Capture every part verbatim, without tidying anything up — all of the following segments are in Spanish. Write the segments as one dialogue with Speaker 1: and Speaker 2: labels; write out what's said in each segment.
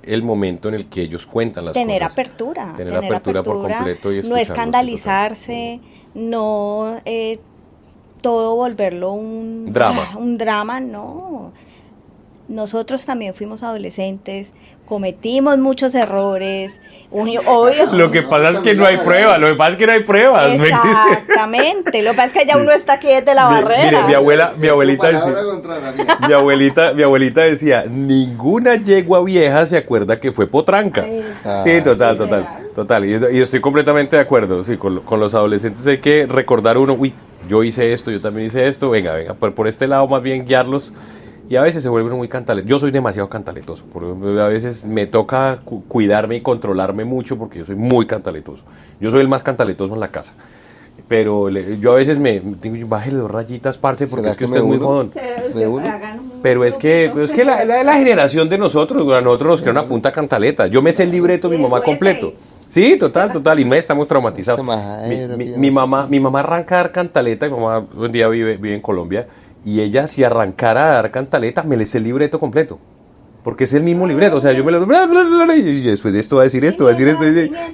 Speaker 1: el momento en el que ellos cuentan las
Speaker 2: tener
Speaker 1: cosas.
Speaker 2: Apertura,
Speaker 1: Tener,
Speaker 2: tener
Speaker 1: apertura,
Speaker 2: apertura
Speaker 1: por completo y
Speaker 2: no escandalizarse, no eh, todo volverlo un
Speaker 1: drama.
Speaker 2: Ah, un drama, no. Nosotros también fuimos adolescentes, cometimos muchos errores, uy, obvio.
Speaker 1: Lo que pasa es que no hay pruebas, lo que pasa es que no hay pruebas.
Speaker 2: Exactamente, lo que pasa es que ya uno está aquí desde la
Speaker 1: mi,
Speaker 2: barrera.
Speaker 1: Mire, mi abuela, mi abuelita decía, mi abuelita, mi abuelita decía, ninguna yegua vieja se acuerda que fue potranca.
Speaker 2: Ah,
Speaker 1: sí, total,
Speaker 2: sí,
Speaker 1: total,
Speaker 2: real.
Speaker 1: total. Y, y estoy completamente de acuerdo, sí, con, con los adolescentes hay que recordar uno, uy, yo hice esto, yo también hice esto, venga, venga, por, por este lado más bien guiarlos. Y a veces se vuelven muy cantaletos. Yo soy demasiado cantaletoso. A veces me toca cu- cuidarme y controlarme mucho porque yo soy muy cantaletoso. Yo soy el más cantaletoso en la casa. Pero le, yo a veces me digo, bájale dos rayitas, parce, porque es que, que usted es muy jodón. Pero es que, pero es que la, la, la generación de nosotros, a nosotros nos crea una punta cantaleta. Yo me sé el libreto de mi mamá completo. Sí, total, total. Y me estamos traumatizados. Mi, mi, mi, mamá, mi mamá arranca a dar cantaleta. Mi mamá un día vive, vive en Colombia. Y ella, si arrancara a dar cantaleta, me le sé el libreto completo. Porque es el mismo libreto. O sea, yo me lo... Y después de esto va a decir esto, va a decir esto.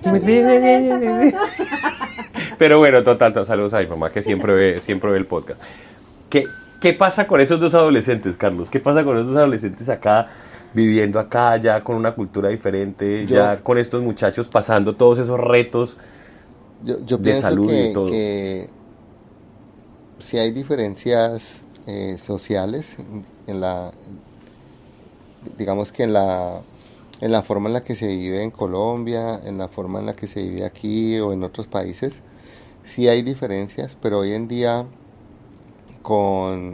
Speaker 1: Pero bueno, total, total, saludos a mi mamá que siempre ve, siempre ve el podcast. ¿Qué, ¿Qué pasa con esos dos adolescentes, Carlos? ¿Qué pasa con esos dos adolescentes acá, viviendo acá, ya con una cultura diferente, yo, ya con estos muchachos pasando todos esos retos
Speaker 3: yo, yo
Speaker 1: de salud
Speaker 3: que,
Speaker 1: y todo?
Speaker 3: Que si hay diferencias eh, sociales en la, digamos que en la, en la forma en la que se vive en Colombia, en la forma en la que se vive aquí o en otros países, sí hay diferencias, pero hoy en día con,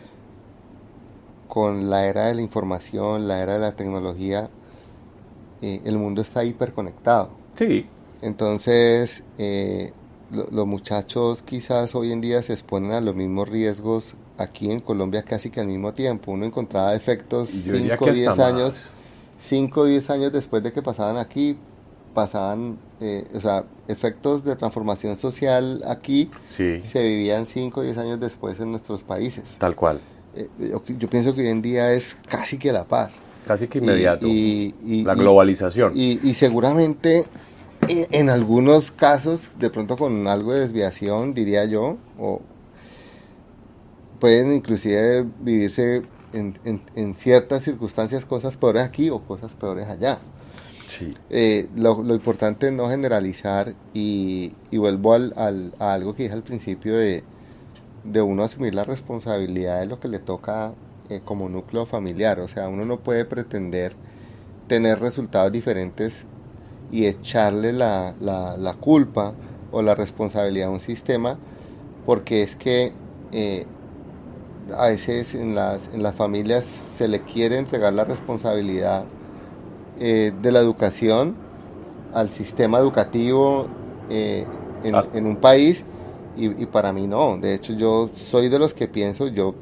Speaker 3: con la era de la información, la era de la tecnología, eh, el mundo está hiperconectado.
Speaker 1: Sí.
Speaker 3: Entonces, eh, lo, los muchachos quizás hoy en día se exponen a los mismos riesgos aquí en Colombia casi que al mismo tiempo. Uno encontraba efectos cinco o diez años, cinco o diez años después de que pasaban aquí, pasaban, eh, o sea, efectos de transformación social aquí
Speaker 1: sí.
Speaker 3: se vivían cinco o diez años después en nuestros países.
Speaker 1: Tal cual.
Speaker 3: Eh, yo, yo pienso que hoy en día es casi que la par.
Speaker 1: Casi que inmediato.
Speaker 3: Y, y, y,
Speaker 1: la globalización.
Speaker 3: Y, y, y seguramente en, en algunos casos, de pronto con algo de desviación, diría yo, o pueden inclusive vivirse en, en, en ciertas circunstancias cosas peores aquí o cosas peores allá.
Speaker 1: Sí.
Speaker 3: Eh, lo, lo importante es no generalizar y, y vuelvo al, al, a algo que dije al principio de, de uno asumir la responsabilidad de lo que le toca eh, como núcleo familiar. O sea, uno no puede pretender tener resultados diferentes y echarle la, la, la culpa o la responsabilidad a un sistema, porque es que eh, a veces en las, en las familias se le quiere entregar la responsabilidad eh, de la educación al sistema educativo eh, en, ah. en un país y, y para mí no. De hecho, yo soy de los que pienso, yo,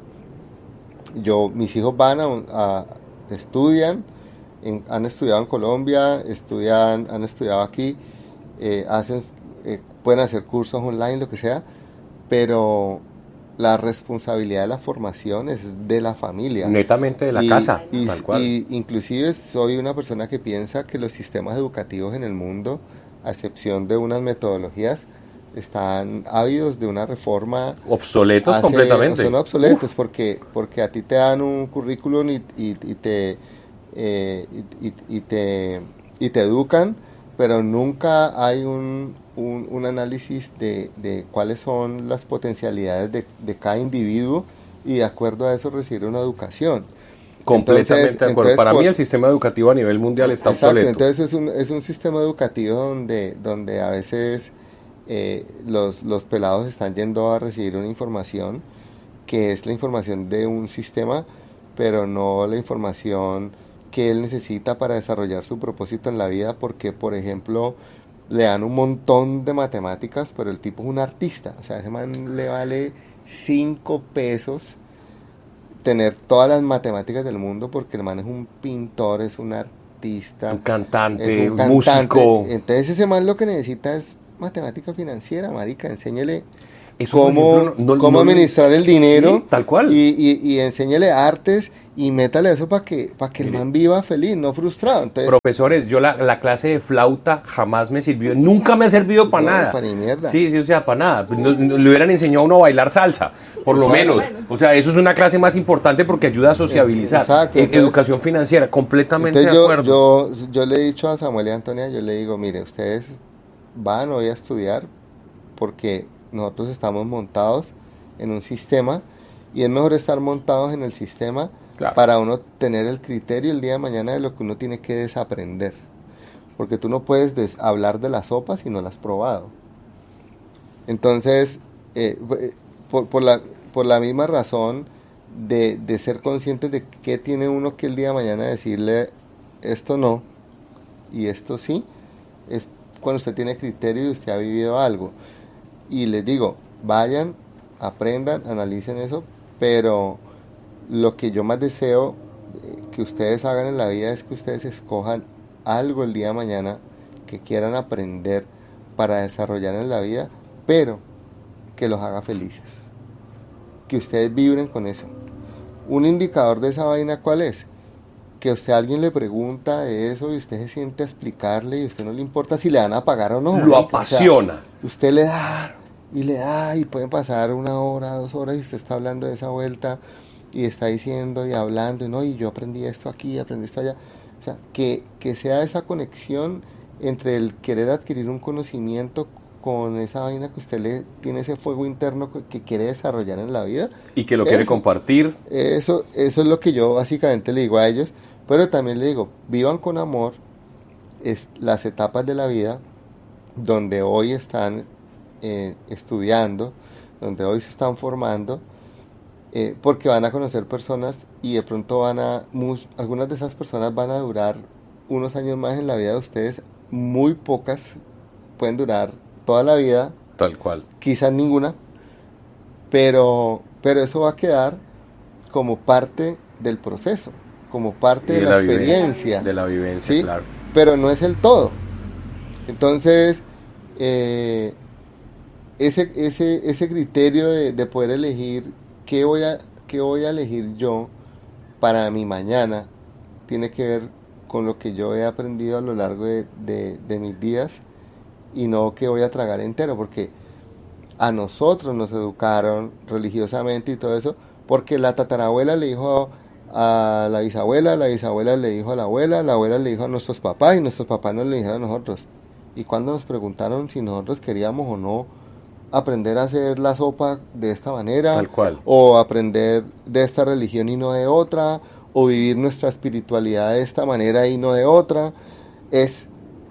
Speaker 3: yo mis hijos van a, a estudian, en, han estudiado en Colombia, estudian, han estudiado aquí, eh, hacen, eh, pueden hacer cursos online, lo que sea, pero la responsabilidad de la formación es de la familia.
Speaker 1: Netamente de la
Speaker 3: y,
Speaker 1: casa,
Speaker 3: y,
Speaker 1: tal cual.
Speaker 3: Y inclusive soy una persona que piensa que los sistemas educativos en el mundo, a excepción de unas metodologías, están ávidos de una reforma.
Speaker 1: Obsoletos
Speaker 3: hace,
Speaker 1: completamente.
Speaker 3: Son obsoletos porque, porque a ti te dan un currículum y, y, y, te, eh, y, y, y, te, y te educan, pero nunca hay un, un, un análisis de, de cuáles son las potencialidades de, de cada individuo y de acuerdo a eso recibir una educación.
Speaker 1: Completamente
Speaker 3: entonces,
Speaker 1: de acuerdo.
Speaker 3: Entonces,
Speaker 1: Para
Speaker 3: por,
Speaker 1: mí el sistema educativo a nivel mundial está
Speaker 3: exacto,
Speaker 1: obsoleto.
Speaker 3: Entonces es un, es un sistema educativo donde, donde a veces eh, los, los pelados están yendo a recibir una información que es la información de un sistema, pero no la información que él necesita para desarrollar su propósito en la vida, porque por ejemplo le dan un montón de matemáticas, pero el tipo es un artista, o sea, a ese man le vale cinco pesos tener todas las matemáticas del mundo, porque el man es un pintor, es un artista,
Speaker 1: un cantante,
Speaker 3: es un,
Speaker 1: un
Speaker 3: cantante.
Speaker 1: músico.
Speaker 3: Entonces ese man lo que necesita es matemática financiera, marica, enséñele.
Speaker 1: Eso, por
Speaker 3: cómo,
Speaker 1: ejemplo, no- no-
Speaker 3: cómo
Speaker 1: no-
Speaker 3: administrar el dinero.
Speaker 1: Sí, tal cual.
Speaker 3: Y, y, y enséñale artes y métale eso para que, para que el
Speaker 1: Mire.
Speaker 3: man viva feliz, no frustrado. Entonces,
Speaker 1: Profesores, yo la, la clase de flauta jamás me sirvió, nunca me ha servido para
Speaker 3: No,
Speaker 1: nada.
Speaker 3: pa' ni mierda.
Speaker 1: Sí, sí, o sea, para nada. Pues no- no- le hubieran enseñado a uno a bailar salsa, por lo
Speaker 3: Exacto.
Speaker 1: menos. O sea, eso es una clase más importante porque ayuda a sociabilizar.
Speaker 3: Exacto,
Speaker 1: E-
Speaker 3: entonces-
Speaker 1: educación financiera, completamente
Speaker 3: entonces
Speaker 1: de
Speaker 3: yo,
Speaker 1: acuerdo.
Speaker 3: yo, yo le he dicho a Samuel y a Antonia, yo le digo, mire, ustedes van hoy a estudiar porque nosotros estamos montados en un sistema y es mejor estar montados en el sistema
Speaker 1: Claro.
Speaker 3: para uno tener el criterio el día de mañana de lo que uno tiene que desaprender. Porque tú no puedes des- hablar de la sopa si no la has probado. Entonces, eh, eh, por, por la, por la misma razón de, de ser conscientes de qué tiene uno que el día de mañana decirle esto no y esto sí, es cuando usted tiene criterio y usted ha vivido algo. Y les digo, vayan, aprendan, analicen eso, pero lo que yo más deseo eh, que ustedes hagan en la vida es que ustedes escojan algo el día de mañana que quieran aprender para desarrollar en la vida, pero que los haga felices, que ustedes vibren con eso. Un indicador de esa vaina, ¿cuál es? Que usted a alguien le pregunta de eso y usted se siente a explicarle y a usted no le importa si le van a pagar o no.
Speaker 1: Lo
Speaker 3: marica.
Speaker 1: apasiona.
Speaker 3: O sea, usted le da y le da y pueden pasar una hora, dos horas y usted está hablando de esa vuelta y está diciendo y hablando y no, y yo aprendí esto aquí, aprendí esto allá. O sea, que, que sea esa conexión entre el querer adquirir un conocimiento con esa vaina que usted le tiene, ese fuego interno que, que quiere desarrollar en la vida.
Speaker 1: Y que lo quiere
Speaker 3: Eso.
Speaker 1: compartir.
Speaker 3: Eso, eso es lo que yo básicamente le digo a ellos, pero también le digo, vivan con amor es, las etapas de la vida donde hoy están eh, estudiando, donde hoy se están formando, eh, porque van a conocer personas y de pronto van a, mu- algunas de esas personas van a durar unos años más en la vida de ustedes, muy pocas pueden durar toda la vida,
Speaker 1: Tal cual.
Speaker 3: quizás ninguna, pero, pero eso va a quedar como parte del proceso, como parte
Speaker 1: Y
Speaker 3: de, la,
Speaker 1: vivencia,
Speaker 3: experiencia,
Speaker 1: de la vivencia,
Speaker 3: ¿sí?
Speaker 1: claro.
Speaker 3: Pero no es el todo. Entonces, eh, ese, ese, ese criterio de, de poder elegir qué voy, a, qué voy a elegir yo para mi mañana tiene que ver con lo que yo he aprendido a lo largo de, de, de mis días y no que voy a tragar entero, porque a nosotros nos educaron religiosamente y todo eso, porque la tatarabuela le dijo a la bisabuela, la bisabuela le dijo a la abuela, la abuela le dijo a nuestros papás y nuestros papás nos le dijeron a nosotros. Y cuando nos preguntaron si nosotros queríamos o no aprender a hacer la sopa de esta manera,
Speaker 1: Tal cual.
Speaker 3: o aprender de esta religión y no de otra, o vivir nuestra espiritualidad de esta manera y no de otra, es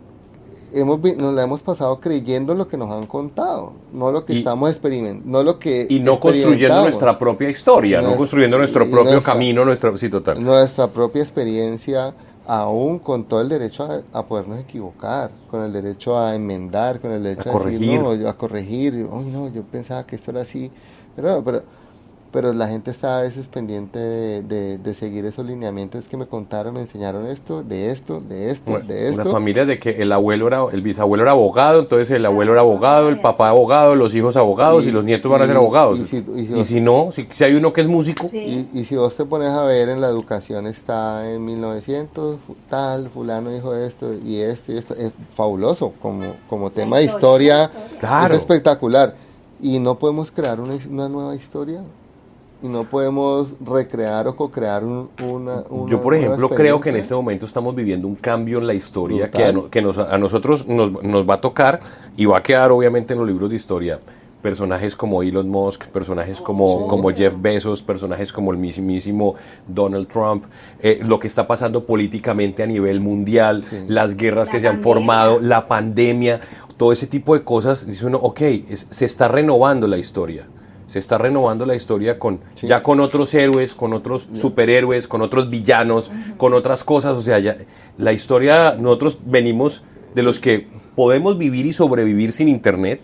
Speaker 3: hemos vi- nos la hemos pasado creyendo lo que nos han contado, no lo que
Speaker 1: Y-
Speaker 3: estamos experimentando, no lo que
Speaker 1: Y no construyendo
Speaker 3: experimentamos.
Speaker 1: nuestra propia historia, no
Speaker 3: Nuestra-
Speaker 1: construyendo nuestro
Speaker 3: y
Speaker 1: propio
Speaker 3: nuestra-
Speaker 1: camino, nuestra... Sí, total.
Speaker 3: nuestra propia experiencia, aún con todo el derecho a, a podernos equivocar, con el derecho a enmendar, con el derecho
Speaker 1: A
Speaker 3: a, decir,
Speaker 1: corregir.
Speaker 3: no, yo- a corregir, uy, no, yo pensaba que esto era así, pero, pero, pero la gente está a veces pendiente de, de, de seguir esos lineamientos que me contaron, me enseñaron esto, de esto, de esto,
Speaker 1: Bueno,
Speaker 3: de
Speaker 1: una
Speaker 3: esto.
Speaker 1: familia de que el abuelo era, el bisabuelo era abogado, entonces el abuelo era abogado, el papá abogado, los hijos abogados y,
Speaker 3: Y-
Speaker 1: los nietos van a ser
Speaker 3: y-
Speaker 1: abogados.
Speaker 3: y
Speaker 1: Y
Speaker 3: si-
Speaker 1: si,
Speaker 3: y si-
Speaker 1: no, si, si hay uno que es músico,
Speaker 2: Sí.
Speaker 3: Y, y si vos te pones a ver en la educación está en mil novecientos, fu- tal, fulano dijo esto y esto y esto, es fabuloso como, como tema de historia,
Speaker 1: Claro.
Speaker 3: es espectacular. Y no podemos crear una, his- una nueva historia y no podemos recrear o co-crear un- una, una
Speaker 1: yo por
Speaker 3: nueva
Speaker 1: ejemplo creo que en
Speaker 3: experiencia.
Speaker 1: este momento estamos viviendo un cambio en la historia
Speaker 3: Brutal.
Speaker 1: que, a, no- que nos, a nosotros nos, nos va a tocar y va a quedar obviamente en los libros de historia. Personajes como Elon Musk, personajes como,
Speaker 3: Sí.
Speaker 1: como Jeff Bezos, personajes como el mismísimo Donald Trump, eh, lo que está pasando políticamente a nivel mundial,
Speaker 3: Sí.
Speaker 1: las guerras
Speaker 2: La
Speaker 1: que se han
Speaker 2: pandemia.
Speaker 1: formado, la pandemia, todo ese tipo de cosas. Dice uno, ok, es- se está renovando la historia. Se está renovando la historia con
Speaker 3: Sí.
Speaker 1: ya con otros héroes, con otros superhéroes, con otros villanos, con otras cosas. O sea, ya la historia, nosotros venimos de los que podemos vivir y sobrevivir sin internet,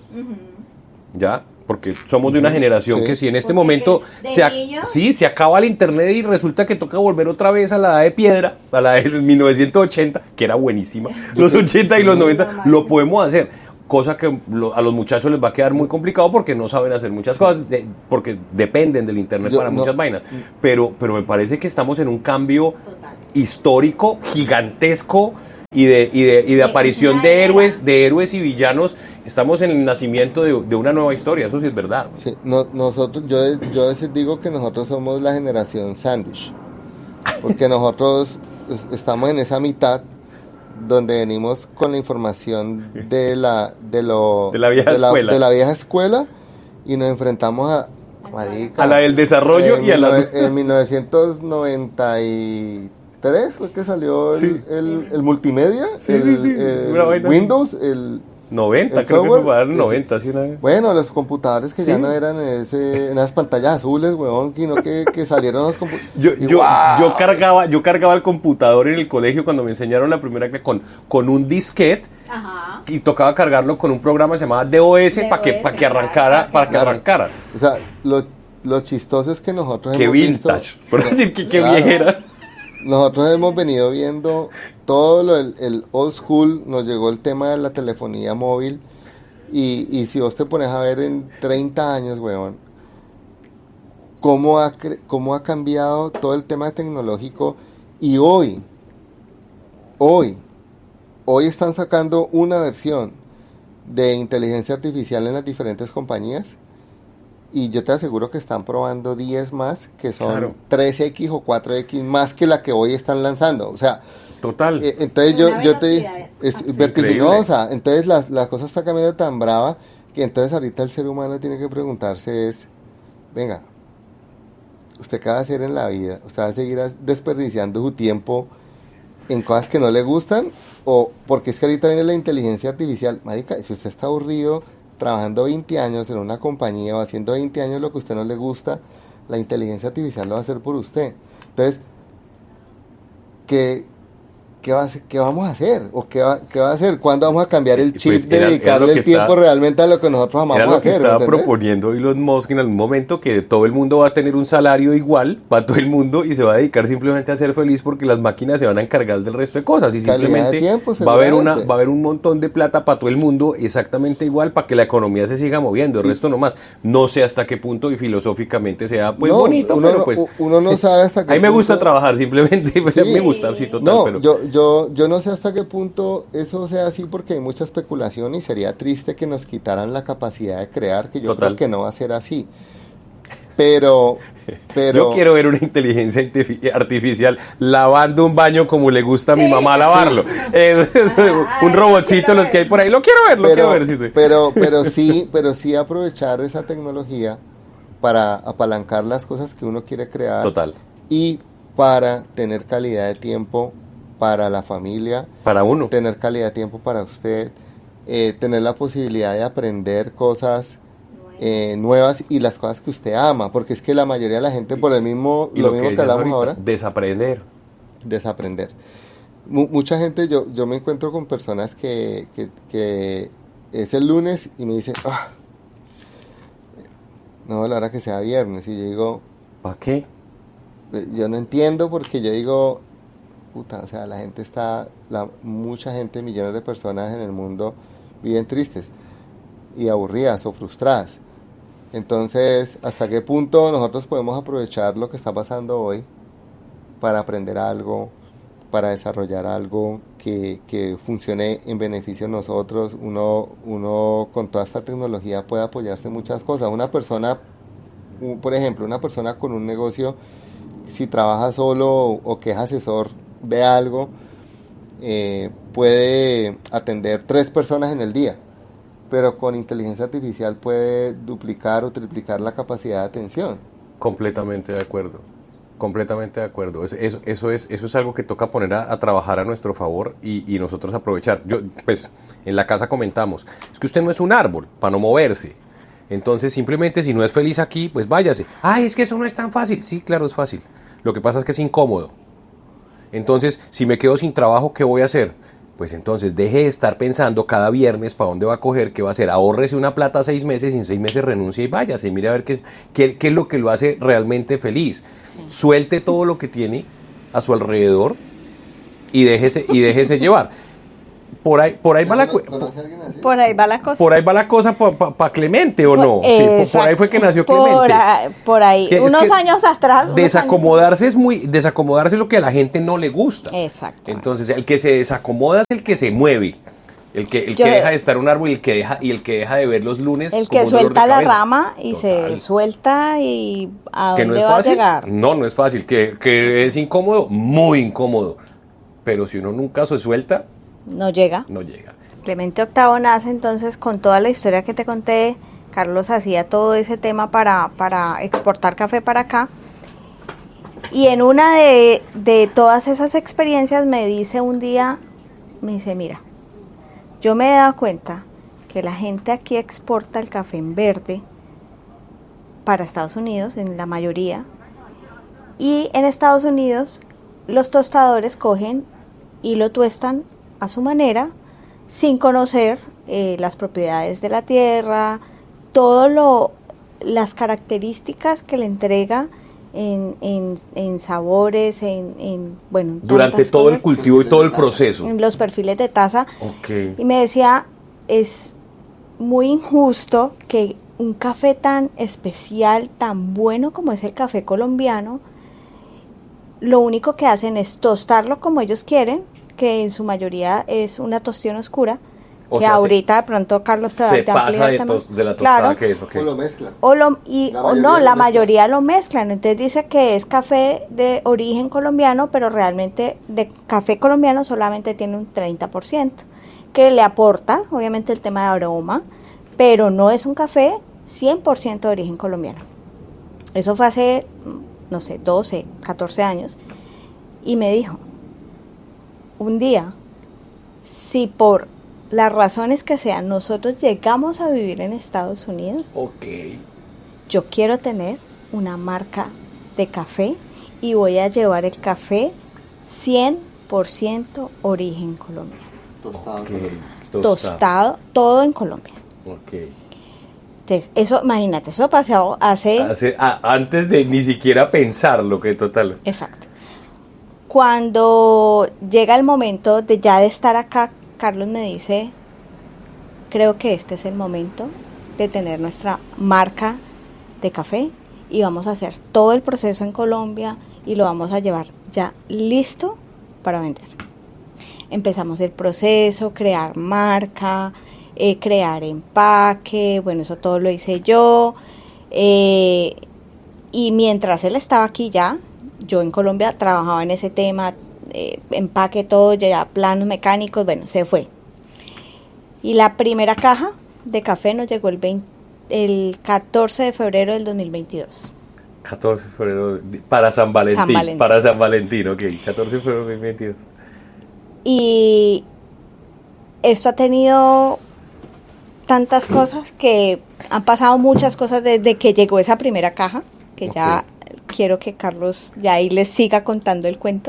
Speaker 1: ¿ya? Porque somos de una generación
Speaker 3: Sí.
Speaker 1: que si en este
Speaker 2: Porque
Speaker 1: momento
Speaker 2: de
Speaker 1: se, ac-
Speaker 2: niños-
Speaker 1: sí, se acaba el internet y resulta que toca volver otra vez a la edad de piedra, a la de mil novecientos ochenta, que era buenísima, los ochenta y los
Speaker 2: sí.
Speaker 1: noventa, lo podemos hacer. cosa que lo, a los muchachos les va a quedar muy complicado porque no saben hacer muchas cosas, de, porque dependen del internet
Speaker 3: Yo,
Speaker 1: para
Speaker 3: no,
Speaker 1: muchas vainas. Pero, pero me parece que estamos en un cambio histórico, gigantesco, y de, y de, y de aparición de héroes, de héroes y villanos. Estamos en el nacimiento de, de una nueva historia, eso sí es verdad.
Speaker 3: Sí, no, nosotros, yo, yo a veces digo que nosotros somos la generación sándwich, porque nosotros es, estamos en esa mitad donde venimos con la información de la de lo
Speaker 1: de la vieja
Speaker 3: de la,
Speaker 1: escuela
Speaker 3: de la vieja escuela y nos enfrentamos a marica,
Speaker 1: a la del desarrollo y a la
Speaker 3: en mil novecientos noventa y tres fue que salió
Speaker 1: sí.
Speaker 3: el, el, el multimedia,
Speaker 1: sí,
Speaker 3: el,
Speaker 1: sí, sí.
Speaker 3: el Windows, el
Speaker 1: noventa,
Speaker 3: el
Speaker 1: creo
Speaker 3: software,
Speaker 1: que fue para el noventa, sí, una vez.
Speaker 3: Bueno, los computadores que
Speaker 1: ¿Sí?
Speaker 3: ya no eran en, ese, en esas pantallas azules, weón, sino que, que salieron los computadores.
Speaker 1: Yo, yo, wow. yo, cargaba, yo cargaba el computador en el colegio cuando me enseñaron la primera clase con, con un disquete. Ajá. Y tocaba cargarlo con un programa que se llamaba D O S para que, pa que arrancara, para que
Speaker 3: claro.
Speaker 1: arrancara.
Speaker 3: O sea, lo, lo chistoso es que nosotros
Speaker 1: qué
Speaker 3: hemos
Speaker 1: vintage,
Speaker 3: visto,
Speaker 1: por decir que qué
Speaker 3: claro,
Speaker 1: viejera.
Speaker 3: Nosotros hemos venido viendo todo lo, el, el old school, nos llegó el tema de la telefonía móvil. Y, y si vos te pones a ver en treinta años, weón, cómo ha, cómo ha cambiado todo el tema tecnológico. Y hoy, hoy, hoy están sacando una versión de inteligencia artificial en las diferentes compañías. Y yo te aseguro que están probando diez más, que son claro. tres equis o cuatro equis más que la que hoy están lanzando. O sea,
Speaker 1: total.
Speaker 3: Eh, entonces yo, yo te digo, es sí, vertiginosa. Increíble. Entonces la, la cosa está cambiando tan brava que entonces ahorita el ser humano tiene que preguntarse es, venga, ¿usted qué va a hacer en la vida? ¿Usted va a seguir desperdiciando su tiempo en cosas que no le gustan? O porque es que ahorita viene la inteligencia artificial. Marica, si usted está aburrido trabajando veinte años en una compañía o haciendo veinte años lo que a usted no le gusta, la inteligencia artificial lo va a hacer por usted. Entonces, ¿qué, qué, va a hacer, qué vamos a hacer? ¿O qué va, qué va a hacer? ¿Cuándo vamos a cambiar el chip pues de era, dedicarle era el tiempo está, realmente a lo que nosotros amamos
Speaker 1: era lo
Speaker 3: hacer?
Speaker 1: Que estaba proponiendo Elon Musk en algún momento, que todo el mundo va a tener un salario igual para todo el mundo y se va a dedicar simplemente a ser feliz porque las máquinas se van a encargar del resto de cosas y simplemente
Speaker 3: tiempo,
Speaker 1: va a haber una va a haber un montón de plata para todo el mundo exactamente igual para que la economía se siga moviendo, el resto nomás. No sé hasta qué punto y filosóficamente sea pues no, bonito,
Speaker 3: uno
Speaker 1: pero
Speaker 3: no,
Speaker 1: pues
Speaker 3: uno no sabe hasta qué
Speaker 1: a mí me
Speaker 3: punto...
Speaker 1: gusta trabajar simplemente, pues,
Speaker 3: sí.
Speaker 1: a mí me gusta, sí, total,
Speaker 3: no,
Speaker 1: pero...
Speaker 3: yo, yo, yo no sé hasta qué punto eso sea así porque hay mucha especulación y sería triste que nos quitaran la capacidad de crear, que yo total. Creo que no va a ser así. Pero, pero...
Speaker 1: Yo quiero ver una inteligencia artificial lavando un baño como le gusta a sí, mi mamá lavarlo. Sí. Eh, un robotcito, los que hay por ahí. Lo quiero ver, lo
Speaker 3: pero,
Speaker 1: quiero ver. Sí, sí.
Speaker 3: Pero, pero, sí, pero sí aprovechar esa tecnología para apalancar las cosas que uno quiere crear.
Speaker 1: Total.
Speaker 3: Y para tener calidad de tiempo para la familia.
Speaker 1: Para uno.
Speaker 3: Tener calidad de tiempo para usted. Eh, tener la posibilidad de aprender cosas Eh, nuevas y las cosas que usted ama, porque es que la mayoría de la gente por el mismo
Speaker 1: y
Speaker 3: lo,
Speaker 1: lo
Speaker 3: mismo
Speaker 1: que,
Speaker 3: que hablamos
Speaker 1: ahorita,
Speaker 3: ahora,
Speaker 1: desaprender
Speaker 3: desaprender M- mucha gente, yo, yo me encuentro con personas que, que, que es el lunes y me dicen ah, no, a la hora que sea viernes, y yo digo
Speaker 1: ¿para qué?
Speaker 3: Yo no entiendo, porque yo digo puta, o sea, la gente está la, mucha gente, millones de personas en el mundo viven tristes y aburridas o frustradas. Entonces, ¿hasta qué punto nosotros podemos aprovechar lo que está pasando hoy para aprender algo, para desarrollar algo que, que funcione en beneficio de nosotros? Uno, uno con toda esta tecnología puede apoyarse en muchas cosas. Una persona, por ejemplo, una persona con un negocio, si trabaja solo o, o que es asesor de algo, eh, puede atender tres personas en el día, pero con inteligencia artificial puede duplicar o triplicar la capacidad de atención.
Speaker 1: Completamente de acuerdo, completamente de acuerdo. Eso, eso, eso, es, eso es algo que toca poner a, a trabajar a nuestro favor y, y nosotros aprovechar. Yo, pues, en la casa comentamos, es que usted no es un árbol para no moverse. Entonces, simplemente si no es feliz aquí, pues váyase. Ay, es que eso no es tan fácil. Sí, claro, es fácil. Lo que pasa es que es incómodo. Entonces, si me quedo sin trabajo, ¿qué voy a hacer? Pues entonces deje de estar pensando cada viernes para dónde va a coger, qué va a hacer. Ahórrese una plata seis meses y en seis meses renuncia y váyase. Mire a ver qué, qué, qué es lo que lo hace realmente feliz. Sí. Suelte todo lo que tiene a su alrededor y déjese, y déjese llevar. por ahí, por ahí va la cu-
Speaker 3: ¿Conoce a alguien así?
Speaker 2: Por ahí va la cosa.
Speaker 1: por ahí va la cosa para pa, pa Clemente, ¿o no? Sí, por- por ahí fue que nació
Speaker 2: Por
Speaker 1: Clemente.
Speaker 2: ahí, por ahí.
Speaker 1: Es que- es
Speaker 2: unos
Speaker 1: que
Speaker 2: años atrás. unos
Speaker 1: Desacomodarse es muy, desacomodarse es lo que a la gente no le gusta.
Speaker 2: años- Exacto.
Speaker 1: Entonces, el que se desacomoda es el que se mueve. El que, el
Speaker 2: Yo-
Speaker 1: que deja de estar en un árbol y el que deja, y el que deja de ver los lunes.
Speaker 2: El
Speaker 1: como
Speaker 2: que
Speaker 1: un dolor de
Speaker 2: suelta la
Speaker 1: cabeza.
Speaker 2: rama y
Speaker 1: Total.
Speaker 2: se suelta y a
Speaker 1: Que
Speaker 2: dónde
Speaker 1: no es
Speaker 2: va
Speaker 1: fácil.
Speaker 2: a llegar.
Speaker 1: No, no es fácil. Que, que es incómodo, muy incómodo. Pero si uno nunca se suelta,
Speaker 2: No llega.
Speaker 1: no llega.
Speaker 2: Clemente Octavo nace entonces con toda la historia que te conté. Carlos hacía todo ese tema para, para exportar café para acá. Y en una de, de todas esas experiencias me dice un día, me dice, mira, yo me he dado cuenta que la gente aquí exporta el café en verde para Estados Unidos, en la mayoría. Y en Estados Unidos los tostadores cogen y lo tuestan a su manera, sin conocer eh, las propiedades de la tierra, todo lo, las características que le entrega en, en, en sabores, en, en bueno, en
Speaker 1: Durante
Speaker 2: tantas
Speaker 1: todo el
Speaker 2: cosas,
Speaker 1: cultivo y todo el proceso.
Speaker 2: en los perfiles de taza.
Speaker 1: Ok.
Speaker 2: Y me decía, es muy injusto que un café tan especial, tan bueno como es el café colombiano, lo único que hacen es tostarlo como ellos quieren, que en su mayoría es una tostión oscura,
Speaker 1: O
Speaker 2: que
Speaker 1: sea, se-
Speaker 2: ahorita de pronto Carlos te,
Speaker 1: Se
Speaker 2: te
Speaker 1: pasa
Speaker 2: amplía
Speaker 1: de,
Speaker 2: también.
Speaker 1: tos- de la tostada
Speaker 2: Claro.
Speaker 1: que es. ok.
Speaker 3: O lo mezclan.
Speaker 2: O, lo, y,
Speaker 3: La
Speaker 2: o
Speaker 3: mayoría
Speaker 2: no,
Speaker 3: lo
Speaker 2: la
Speaker 3: mezclan.
Speaker 2: mayoría lo mezclan. Entonces dice que es café de origen colombiano, pero realmente de café colombiano solamente tiene un treinta por ciento, que le aporta, obviamente, el tema de aroma, pero no es un café cien por ciento de origen colombiano. Eso fue hace, no sé, doce, catorce años. Y me dijo, un día, si por las razones que sean nosotros llegamos a vivir en Estados Unidos,
Speaker 1: Ok.
Speaker 2: yo quiero tener una marca de café y voy a llevar el café cien por ciento origen colombiano.
Speaker 3: Tostado.
Speaker 1: Ok.
Speaker 3: con-
Speaker 1: Tostada.
Speaker 2: Tostado, todo en Colombia.
Speaker 1: Ok.
Speaker 2: Entonces, eso, imagínate, eso pasó hace...
Speaker 1: Hace- a- antes de ni siquiera pensarlo, que total.
Speaker 2: Exacto. Cuando llega el momento de ya de estar acá, Carlos me dice, creo que este es el momento de tener nuestra marca de café y vamos a hacer todo el proceso en Colombia y lo vamos a llevar ya listo para vender. Empezamos el proceso, crear marca, eh, crear empaque, bueno, eso todo lo hice yo. eh, y mientras él estaba aquí ya, yo en Colombia trabajaba en ese tema, eh, empaque todo, ya planos mecánicos, bueno, se fue. Y la primera caja de café nos llegó el, veinte, el catorce de febrero del dos mil veintidós.
Speaker 1: catorce de febrero de- para San Valentín,
Speaker 2: San Valentín.
Speaker 1: Para San Valentín, ok. catorce de febrero de dos mil veintidós.
Speaker 2: Y esto ha tenido tantas cosas que han pasado muchas cosas desde que llegó esa primera caja, que ya quiero que Carlos ya ahí les siga contando el cuento.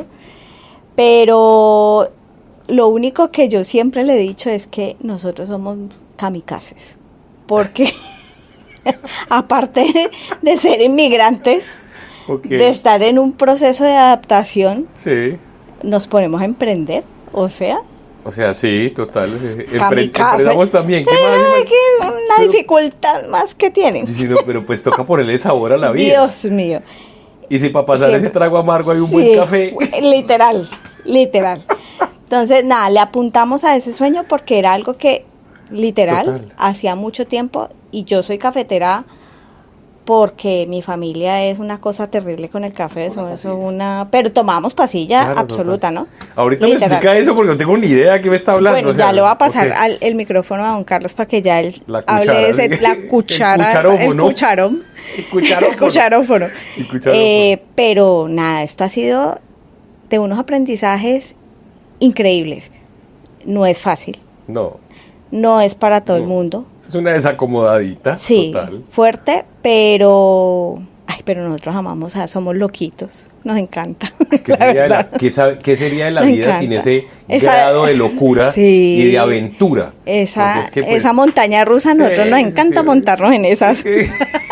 Speaker 2: Pero lo único que yo siempre le he dicho es que nosotros somos kamikazes, porque aparte de, de ser inmigrantes,
Speaker 1: Ok.
Speaker 2: de estar en un proceso de adaptación,
Speaker 1: Sí.
Speaker 2: nos ponemos a emprender, o sea,
Speaker 1: O sea, sí, total. sí. Empre-
Speaker 2: kamikaze.
Speaker 1: Emprendamos también. ¿Qué
Speaker 2: Ay,
Speaker 1: más?
Speaker 2: que una
Speaker 1: Pero-
Speaker 2: dificultad más que tienen.
Speaker 1: Diciendo, pero pues toca ponerle sabor a la vida.
Speaker 2: Dios mío.
Speaker 1: Y si para pasar
Speaker 2: Siempre.
Speaker 1: ese trago amargo hay un
Speaker 2: Sí,
Speaker 1: buen café.
Speaker 2: Literal, literal. Entonces, nada, le apuntamos a ese sueño porque era algo que, literal,
Speaker 1: Total.
Speaker 2: hacía mucho tiempo, y yo soy cafetera porque mi familia es una cosa terrible con el café, eso, eso es una... Pero tomamos pasilla
Speaker 1: Claro,
Speaker 2: absoluta,
Speaker 1: total.
Speaker 2: ¿no?
Speaker 1: Ahorita me
Speaker 2: Literal.
Speaker 1: explica eso porque no tengo ni idea de qué me está hablando.
Speaker 2: Bueno,
Speaker 1: o sea,
Speaker 2: ya le voy a pasar
Speaker 1: ok.
Speaker 2: al- el micrófono a don Carlos para que ya él
Speaker 1: La
Speaker 2: hable
Speaker 1: cuchara,
Speaker 2: de ese,
Speaker 1: ¿sí?
Speaker 2: la
Speaker 1: El
Speaker 2: cuchara, el
Speaker 1: cucharófono.
Speaker 2: cucharón,
Speaker 1: El cucharófono.
Speaker 2: el cucharófono.
Speaker 1: El cucharófono.
Speaker 2: Eh, pero nada, esto ha sido de unos aprendizajes increíbles. No es fácil,
Speaker 1: No,
Speaker 2: no es para todo el
Speaker 1: No.
Speaker 2: mundo.
Speaker 1: es una desacomodadita.
Speaker 2: Sí,
Speaker 1: Total.
Speaker 2: fuerte, pero... Ay, pero nosotros amamos, a, somos loquitos, nos encanta.
Speaker 1: ¿Qué
Speaker 2: la
Speaker 1: sería, de la,
Speaker 2: verdad.
Speaker 1: qué sabe- qué sería de la
Speaker 2: Me
Speaker 1: vida sin
Speaker 2: encanta.
Speaker 1: ese
Speaker 2: Esa-
Speaker 1: grado de locura
Speaker 2: Sí.
Speaker 1: y de aventura?
Speaker 2: Esa,
Speaker 1: Porque es que, pues,
Speaker 2: esa montaña rusa, a nosotros
Speaker 1: sí,
Speaker 2: nos
Speaker 1: sí,
Speaker 2: encanta
Speaker 1: sí.
Speaker 2: montarnos en esas.
Speaker 1: Sí.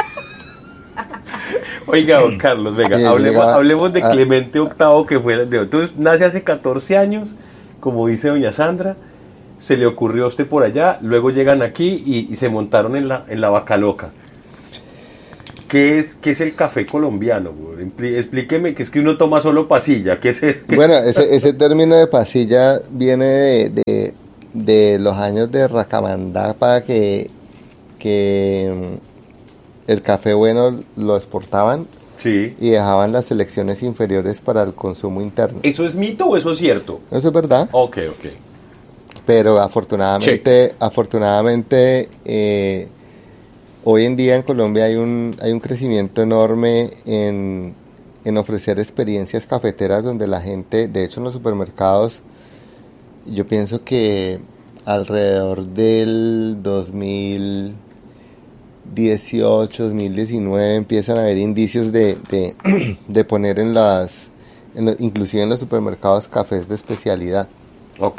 Speaker 1: Oiga, don Carlos, venga,
Speaker 3: Que
Speaker 1: hablemos,
Speaker 3: llega
Speaker 1: hablemos de
Speaker 3: a-
Speaker 1: Clemente Octavo, que fue, de- entonces nace hace catorce años, como dice doña Sandra, se le ocurrió a usted por allá, luego llegan aquí y, y se montaron en la, en la vaca loca. ¿Qué es, qué es el café colombiano? Güey? Explíqueme, que es que uno toma solo pasilla. ¿Qué es el...
Speaker 3: Bueno, ese, ese término de pasilla viene de, de, de los años de Racamandá, para que, que el café bueno lo exportaban.
Speaker 1: Sí.
Speaker 3: Y dejaban las selecciones inferiores para el consumo interno.
Speaker 1: ¿Eso es mito o eso es cierto?
Speaker 3: Eso es verdad.
Speaker 1: Ok, ok.
Speaker 3: Pero afortunadamente, Check. afortunadamente eh, hoy en día en Colombia hay un, hay un crecimiento enorme en, en ofrecer experiencias cafeteras donde la gente, de hecho en los supermercados, yo pienso que alrededor del dos mil dieciocho, dos mil diecinueve empiezan a haber indicios de, de, de poner en las, en lo, inclusive en los supermercados, cafés de especialidad.
Speaker 1: Ok.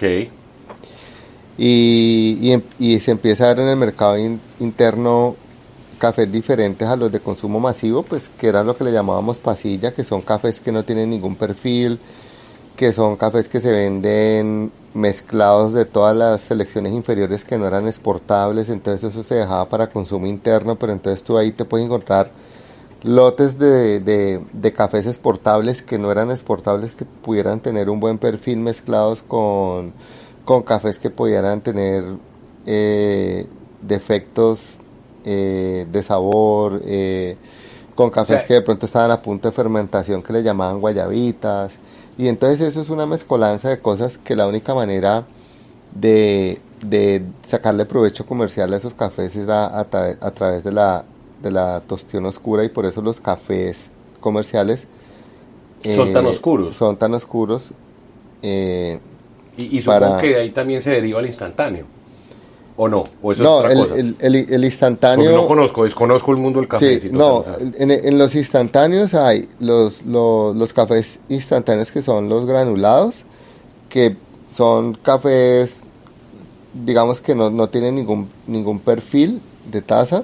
Speaker 3: Y, y, y se empieza a ver en el mercado in, interno cafés diferentes a los de consumo masivo, pues que era lo que le llamábamos pasilla, que son cafés que no tienen ningún perfil, que son cafés que se venden mezclados de todas las selecciones inferiores que no eran exportables, entonces eso se dejaba para consumo interno, pero entonces tú ahí te puedes encontrar lotes de, de, de cafés exportables que no eran exportables, que pudieran tener un buen perfil, mezclados con, con cafés que pudieran tener eh, defectos eh, de sabor, eh, con cafés que de pronto estaban a punto de fermentación, que le llamaban guayabitas. Y entonces eso es una mezcolanza de cosas que la única manera de, de sacarle provecho comercial a esos cafés era a, tra- a través de la, de la tostión oscura, y por eso los cafés comerciales
Speaker 1: eh, son tan oscuros.
Speaker 3: Son tan oscuros. Eh,
Speaker 1: y, y supongo para... que de ahí también se deriva el instantáneo. ¿O no? ¿O eso
Speaker 3: no,
Speaker 1: es otra
Speaker 3: el,
Speaker 1: cosa?
Speaker 3: El, el, el instantáneo...
Speaker 1: Porque no conozco, desconozco el mundo del café.
Speaker 3: Sí, no, en, en los instantáneos hay los, los, los cafés instantáneos, que son los granulados, que son cafés, digamos que no, no tienen ningún, ningún perfil de taza.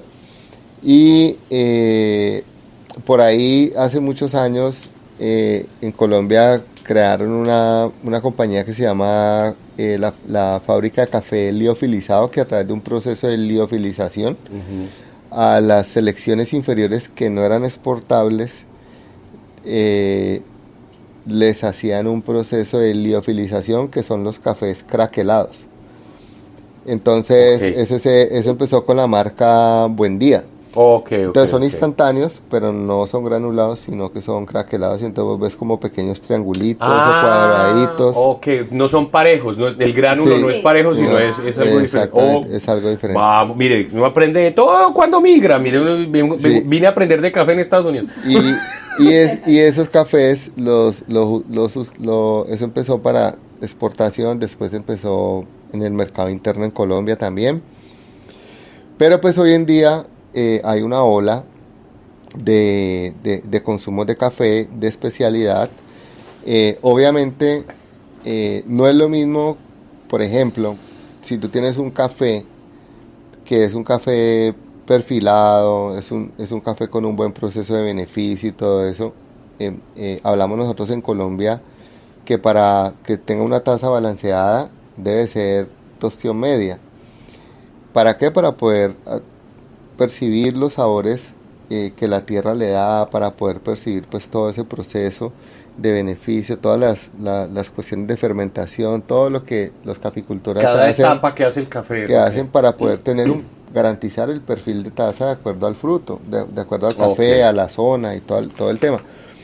Speaker 3: Y eh, por ahí hace muchos años eh, en Colombia crearon una, una compañía que se llama eh, la, la fábrica de café liofilizado, que a través de un proceso de liofilización uh-huh. a las selecciones inferiores que no eran exportables eh, les hacían un proceso de liofilización, que son los cafés craquelados. Entonces okay. ese, eso empezó con la marca Buen Día.
Speaker 1: Okay, okay,
Speaker 3: entonces son
Speaker 1: okay.
Speaker 3: instantáneos, pero no son granulados, sino que son craquelados, y entonces vos ves como pequeños triangulitos
Speaker 1: ah,
Speaker 3: o cuadraditos.
Speaker 1: Ok, no son parejos, no es, el gránulo sí. no es parejo, sino no, es, es algo diferente.
Speaker 3: Oh, es algo diferente.
Speaker 1: Vamos, mire, uno aprende de todo cuando migra. Mire, vine, sí. vine a aprender de café en Estados Unidos.
Speaker 3: Y, y, es, y esos cafés, los, los, los, los, los, eso empezó para exportación, después empezó en el mercado interno en Colombia también. Pero pues hoy en día Eh, hay una ola de, de, de consumo de café de especialidad. Eh, obviamente eh, no es lo mismo, por ejemplo, si tú tienes un café que es un café perfilado, es un, es un café con un buen proceso de beneficio y todo eso. Eh, eh, hablamos nosotros en Colombia que para que tenga una taza balanceada debe ser tostión media. ¿Para qué? Para poder percibir los sabores eh, que la tierra le da, para poder percibir pues todo ese proceso de beneficio, todas las, la, las cuestiones de fermentación, todo lo que los caficultores
Speaker 1: cada
Speaker 3: hacen,
Speaker 1: etapa que hace el café,
Speaker 3: que hacen para poder tener un, garantizar el perfil de taza de acuerdo al fruto, de, de acuerdo al café, okay. a la zona y todo el, todo el tema.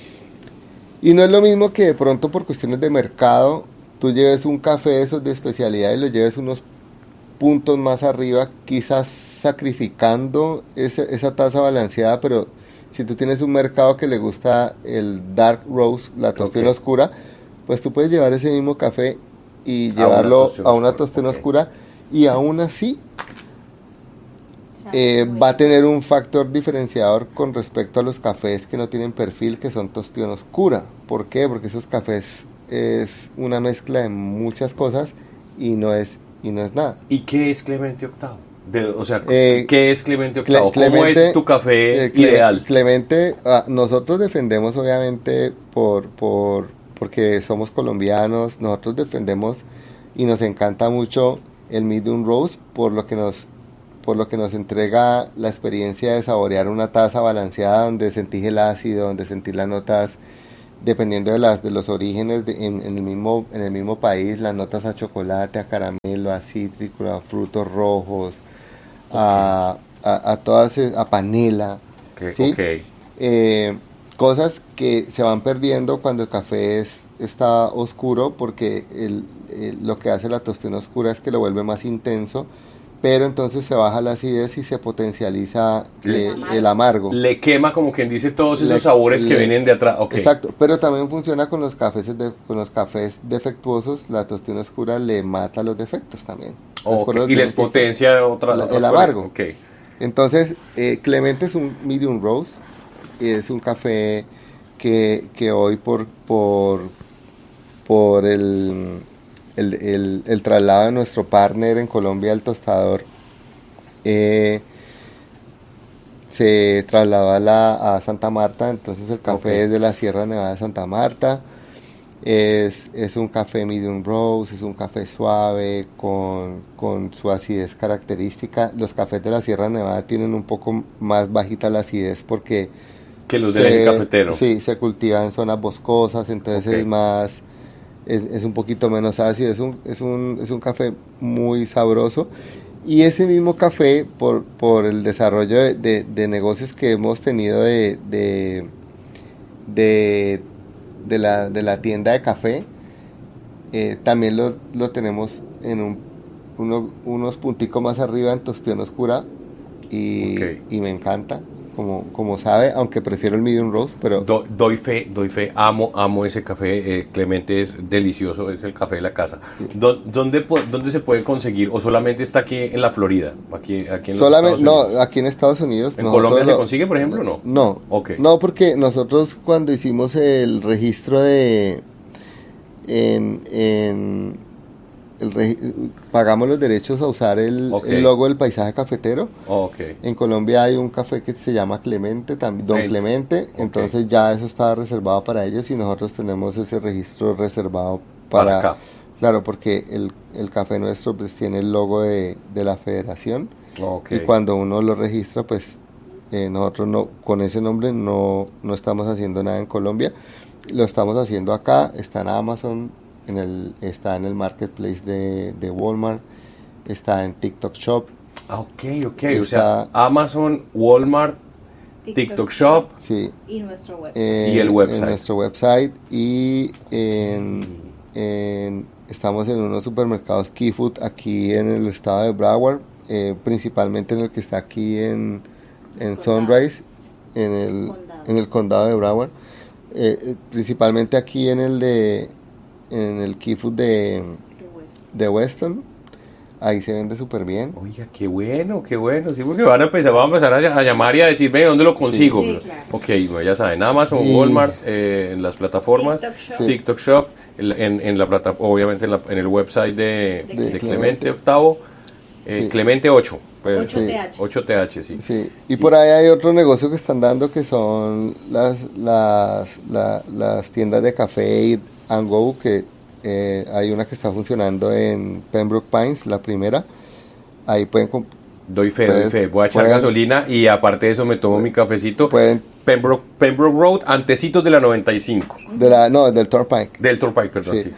Speaker 3: Y no es lo mismo que de pronto por cuestiones de mercado tú lleves un café de esos de especialidad y lo lleves unos puntos más arriba, quizás sacrificando ese, esa taza balanceada, pero si tú tienes un mercado que le gusta el dark roast, la tostión okay. oscura, pues tú puedes llevar ese mismo café y llevarlo a una tostión oscura, okay. y aún así eh, va a tener un factor diferenciador con respecto a los cafés que no tienen perfil, que son tostión oscura. ¿Por qué? Porque esos cafés es una mezcla de muchas cosas y no es y no es nada.
Speaker 1: ¿Y qué es Clemente Octavo? De, o sea, eh, ¿qué es Clemente Octavo?
Speaker 3: Cle-
Speaker 1: ¿Cómo es tu café
Speaker 3: eh,
Speaker 1: ideal?
Speaker 3: Clemente, ah, nosotros defendemos obviamente por, por porque somos colombianos, nosotros defendemos y nos encanta mucho el medium roast, por lo que nos por lo que nos entrega la experiencia de saborear una taza balanceada donde sentís el ácido, donde sentís las notas, dependiendo de las de los orígenes de, en, en el mismo en el mismo país, las notas a chocolate, a caramelo, a cítrico, a frutos rojos, okay. a, a, a todas a panela,
Speaker 1: okay,
Speaker 3: ¿sí?
Speaker 1: Okay.
Speaker 3: Eh, cosas que se van perdiendo cuando el café es, está oscuro, porque el, el, lo que hace la tostina oscura es que lo vuelve más intenso, pero entonces se baja la acidez y se potencializa eh, el amargo.
Speaker 1: Le quema, como quien dice, todos esos
Speaker 3: le,
Speaker 1: sabores
Speaker 3: le,
Speaker 1: que vienen de atrás. Okay.
Speaker 3: Exacto, pero también funciona con los cafés de, con los cafés defectuosos. La tostina oscura le mata los defectos también.
Speaker 1: Okay. Y les potencia otra,
Speaker 3: la,
Speaker 1: otras
Speaker 3: el amargo.
Speaker 1: Okay.
Speaker 3: Entonces, eh, Clemente es un medium roast. Es un café que, que hoy por por por el El, el, el traslado de nuestro partner en Colombia, el tostador, eh, se trasladó a, la, a Santa Marta. Entonces el café okay. es de la Sierra Nevada de Santa Marta. Es, es un café medium roast, es un café suave con, con su acidez característica. Los cafés de la Sierra Nevada tienen un poco más bajita la acidez porque
Speaker 1: que los del eje cafetero.
Speaker 3: Sí, se cultivan en zonas boscosas, entonces okay. es más Es, es un poquito menos ácido, es un, es un, es un café muy sabroso. Y ese mismo café, por, por el desarrollo de, de, de negocios que hemos tenido de, de, de, de, la, de la tienda de café, eh, también lo, lo tenemos en un, uno, unos punticos más arriba en Tostión Oscura, y, okay. y me encanta. Como, como sabe, aunque prefiero el medium roast, pero...
Speaker 1: Do, doy fe, doy fe, amo, amo ese café, eh, Clemente es delicioso, es el café de la casa. Sí. ¿Dónde, ¿Dónde se puede conseguir? ¿O solamente está aquí en la Florida? Aquí, aquí en los
Speaker 3: solamente, no, aquí en Estados Unidos.
Speaker 1: ¿En Colombia lo, se consigue, por ejemplo, no?
Speaker 3: No,
Speaker 1: okay.
Speaker 3: no, porque nosotros cuando hicimos el registro de... En... en El reg- pagamos los derechos a usar el, okay. el logo del paisaje cafetero.
Speaker 1: Oh, okay.
Speaker 3: En Colombia hay un café que se llama Clemente, también Don Clemente, okay. entonces ya eso está reservado para ellos y nosotros tenemos ese registro reservado para, para acá. Claro, porque el, el café nuestro pues tiene el logo de, de la federación, okay. y cuando uno lo registra pues eh, nosotros no con ese nombre no, no estamos haciendo nada en Colombia, lo estamos haciendo acá, está en Amazon. En el, está en el marketplace de, de Walmart, está en TikTok Shop.
Speaker 1: Ah, ok, ok, está, o sea, Amazon, Walmart, TikTok, TikTok Shop,
Speaker 3: sí,
Speaker 2: y nuestro website.
Speaker 3: Eh,
Speaker 1: y el website.
Speaker 3: En nuestro website, y en, en, estamos en unos supermercados Key Food aquí en el estado de Broward, eh, principalmente en el que está aquí en, en Sunrise, en el, condado. en el condado de Broward, eh, principalmente aquí en el de en el Key Food de, de Weston, ahí se vende súper bien.
Speaker 1: Oiga, qué bueno, qué bueno, sí, porque van a empezar, van a, empezar a, a llamar y a decir, ve, ¿dónde lo consigo? Sí, sí, claro. Ok, bueno, ya saben, Amazon, y Walmart, eh, en las plataformas, TikTok Shop, sí. TikTok Shop en, en, en la plata, obviamente en, la, en el website de, de, de, de Clemente Octavo, eh, sí. Clemente ocho. Pues,
Speaker 2: ocho T H.
Speaker 1: ocho T H, sí.
Speaker 3: sí. Y por ahí hay otro negocio que están dando que son las, las, la, las tiendas de café and Go, que eh, hay una que está funcionando en Pembroke Pines, la primera. Ahí pueden comp-
Speaker 1: doy fe,
Speaker 3: pues,
Speaker 1: doy fe, voy a echar
Speaker 3: pueden,
Speaker 1: gasolina y aparte de eso me tomo pueden, mi cafecito.
Speaker 3: Pueden,
Speaker 1: Pembroke, Pembroke Road, antecitos de la noventa y cinco.
Speaker 3: De la, no, del Turnpike.
Speaker 1: Del Turnpike, perdón, sí. sí.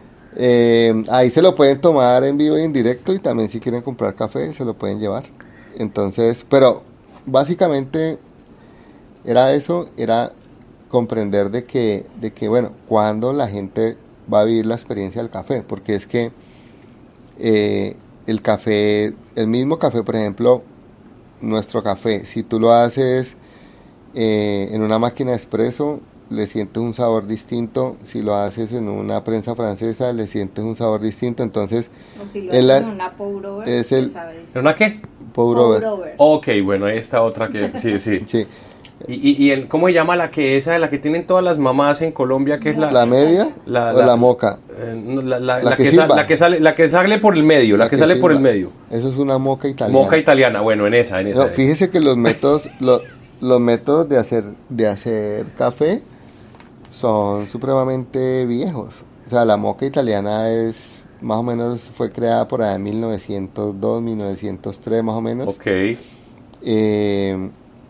Speaker 3: Eh, ahí se lo pueden tomar en vivo y en directo, y también si quieren comprar café se lo pueden llevar. Entonces, pero básicamente era eso, era comprender de que, de que bueno, cuando la gente va a vivir la experiencia del café, porque es que eh, el café, el mismo café, por ejemplo, nuestro café, si tú lo haces eh, en una máquina de espresso, le sientes un sabor distinto. Si lo haces en una prensa francesa, le sientes un sabor distinto. Entonces,
Speaker 2: o si lo haces la, en una pour over,
Speaker 3: es el,
Speaker 1: ¿en una qué?
Speaker 3: Pour over.
Speaker 1: Ok, bueno, esta otra que, sí, sí.
Speaker 3: sí.
Speaker 1: ¿Y, y, y el, cómo se llama la que esa, la que tienen todas las mamás en Colombia, que es la...
Speaker 3: ¿La media
Speaker 1: la,
Speaker 3: o
Speaker 1: la,
Speaker 3: la moca?
Speaker 1: Eh, la, la,
Speaker 3: la,
Speaker 1: la,
Speaker 3: que
Speaker 1: que sa, la que sale la que sale por el medio, la, la que, que sale silba. por el medio.
Speaker 3: Eso es una moca italiana.
Speaker 1: Moca italiana, bueno, en esa, en esa.
Speaker 3: No, fíjese que los métodos, lo, los métodos de hacer, de hacer café son supremamente viejos. O sea, la moca italiana es más o menos fue creada por allá en mil novecientos dos, mil novecientos tres más o menos.
Speaker 1: Ok.
Speaker 3: Eh,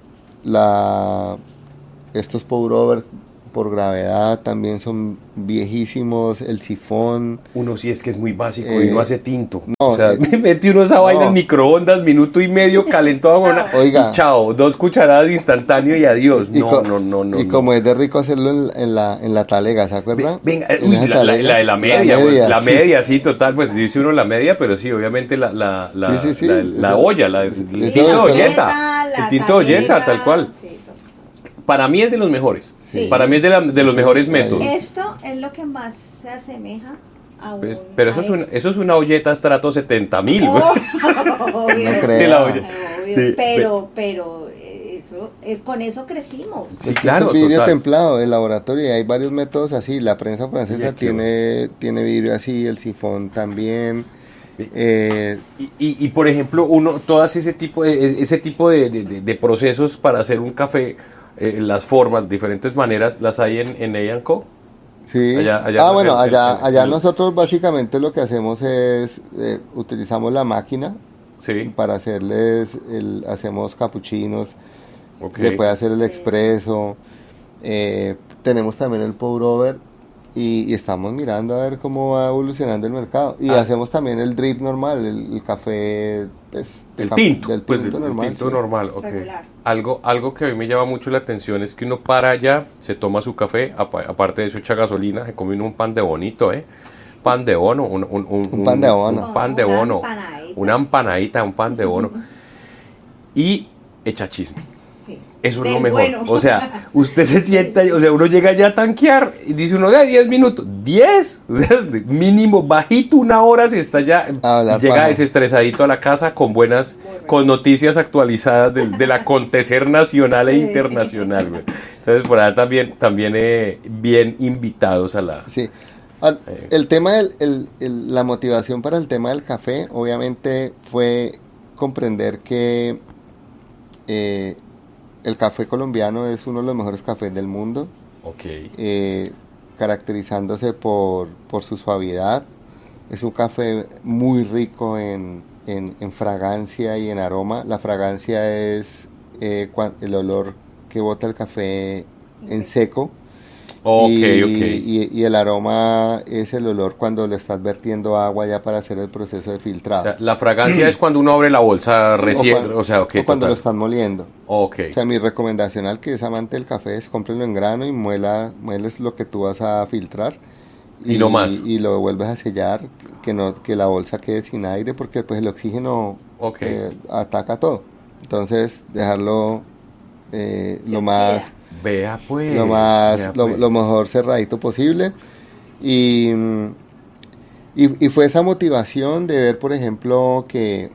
Speaker 3: la, estos pour over por gravedad también son viejísimos, el sifón.
Speaker 1: Uno sí es que es muy básico
Speaker 3: Eh,
Speaker 1: y no hace tinto.
Speaker 3: no,
Speaker 1: o sea,
Speaker 3: eh,
Speaker 1: me mete uno esa vaina
Speaker 3: no.
Speaker 1: en microondas, minuto y medio, calentó a una,
Speaker 3: Oiga.
Speaker 1: y chao, dos cucharadas de instantáneo y adiós.
Speaker 3: Y
Speaker 1: no,
Speaker 3: co-
Speaker 1: no, no, no.
Speaker 3: Y
Speaker 1: no.
Speaker 3: como es de rico hacerlo en, en la, en la talega, ¿se acuerdan?
Speaker 1: Venga,
Speaker 3: En
Speaker 1: uy,
Speaker 3: esa
Speaker 1: la, la-
Speaker 3: talega.
Speaker 1: la de la media,
Speaker 3: La
Speaker 1: güey,
Speaker 3: media,
Speaker 1: la
Speaker 3: sí.
Speaker 1: media, sí, total, pues dice uno la media, pero sí, obviamente la, la, la,
Speaker 3: Sí, sí, sí.
Speaker 1: la, la
Speaker 3: Eso-
Speaker 1: olla, la, el
Speaker 3: eso-
Speaker 1: tinto de
Speaker 3: eso-
Speaker 1: olleta, el tinto de olleta, tal cual.
Speaker 2: Sí, total.
Speaker 1: Para mí es de los mejores,
Speaker 2: Sí.
Speaker 1: para mí es de, la- de los
Speaker 3: Sí,
Speaker 1: mejores
Speaker 3: ahí.
Speaker 1: métodos.
Speaker 2: Esto es lo que más se asemeja a un...
Speaker 1: Pues, pero eso
Speaker 2: a
Speaker 1: es, una, eso es una olleta Strato setenta mil, güey.
Speaker 2: Obvio,
Speaker 3: No crea.
Speaker 1: De la olla.
Speaker 2: obvio,
Speaker 1: Sí,
Speaker 2: pero, pero eh, eso, eh, con eso crecimos.
Speaker 1: Sí,
Speaker 3: Este
Speaker 1: claro,
Speaker 3: es vidrio
Speaker 1: total.
Speaker 3: templado del laboratorio y hay varios métodos así. La prensa francesa
Speaker 1: Sí, aquí,
Speaker 3: tiene, tiene vidrio así, el sifón también. Eh,
Speaker 1: Y, y, y, por ejemplo, uno, todas ese tipo de, ese tipo de, de- de- de procesos para hacer un café, eh, las formas, diferentes maneras, las hay en, en A and Co.
Speaker 3: sí.
Speaker 1: Allá- allá
Speaker 3: ah,
Speaker 1: en-
Speaker 3: bueno,
Speaker 1: en-
Speaker 3: allá,
Speaker 1: en-
Speaker 3: allá
Speaker 1: en-
Speaker 3: nosotros básicamente lo que hacemos es eh, utilizamos la máquina
Speaker 1: Sí,
Speaker 3: para hacerles, el, hacemos capuchinos.
Speaker 1: ok.
Speaker 3: Se puede hacer el expreso, eh, tenemos también el pour over y, y estamos mirando a ver cómo va evolucionando el mercado. Y
Speaker 1: Ah.
Speaker 3: hacemos también el drip normal, el, el café pues, de
Speaker 1: El
Speaker 3: caf-
Speaker 1: tinto,
Speaker 3: del
Speaker 1: pues el,
Speaker 3: tinto
Speaker 1: el
Speaker 3: normal.
Speaker 1: tinto
Speaker 3: sí.
Speaker 1: normal, ok.
Speaker 2: Regular.
Speaker 1: Algo, algo que a mí me llama mucho la atención es que uno para allá, se toma su café, apa- aparte de eso echa gasolina, se come uno un pan de bonito, ¿eh? Pan de bono, un, un, un-
Speaker 3: Un pan de bono.
Speaker 1: un pan de
Speaker 2: Una
Speaker 1: bono,
Speaker 2: empanadita.
Speaker 1: una empanadita, un pan de bono. Y echa chisme.
Speaker 2: Sí.
Speaker 1: Eso es
Speaker 2: Del
Speaker 1: lo mejor.
Speaker 2: bueno.
Speaker 1: O sea, usted se sienta, o sea, uno llega ya a tanquear y dice uno de diez minutos. ¿diez? O sea, mínimo, bajito una hora si está ya.
Speaker 3: Hablar
Speaker 1: Llega
Speaker 3: paja.
Speaker 1: desestresadito a la casa con buenas, con noticias actualizadas del, del acontecer nacional e internacional, güey. Entonces, por allá también, también eh, bien invitados a la.
Speaker 3: Sí. Al-
Speaker 1: Eh.
Speaker 3: El tema, del, el- el- la motivación para el tema del café, obviamente fue comprender que eh, el café colombiano es uno de los mejores cafés del mundo,
Speaker 1: Ok.
Speaker 3: eh, caracterizándose por, por su suavidad. Es un café muy rico en, en- en fragancia y en aroma. La fragancia es eh, cuan- el olor que bota el café en seco.
Speaker 1: Ok,
Speaker 3: y,
Speaker 1: ok.
Speaker 3: y- y el aroma es el olor cuando le estás vertiendo agua ya para hacer el proceso de
Speaker 1: O
Speaker 3: filtrado.
Speaker 1: sea, la fragancia es cuando uno abre la bolsa recién.
Speaker 3: cuan-
Speaker 1: O, sea, ok.
Speaker 3: o cuando
Speaker 1: total.
Speaker 3: lo están moliendo.
Speaker 1: Ok.
Speaker 3: O sea, mi recomendación al que es amante del café es cómprenlo en grano y muela, mueles lo que tú vas a filtrar.
Speaker 1: Y no más.
Speaker 3: Y lo vuelves a sellar, que no que la bolsa quede sin aire, porque pues el oxígeno
Speaker 1: Ok.
Speaker 3: eh, ataca todo. Entonces, dejarlo eh,
Speaker 2: Se
Speaker 3: lo
Speaker 2: oxida.
Speaker 3: más
Speaker 1: Vea pues.
Speaker 3: lo más
Speaker 1: vea,
Speaker 3: lo,
Speaker 1: pues.
Speaker 3: lo mejor cerradito posible. Y, mm, y, y fue esa motivación de ver, por ejemplo, que,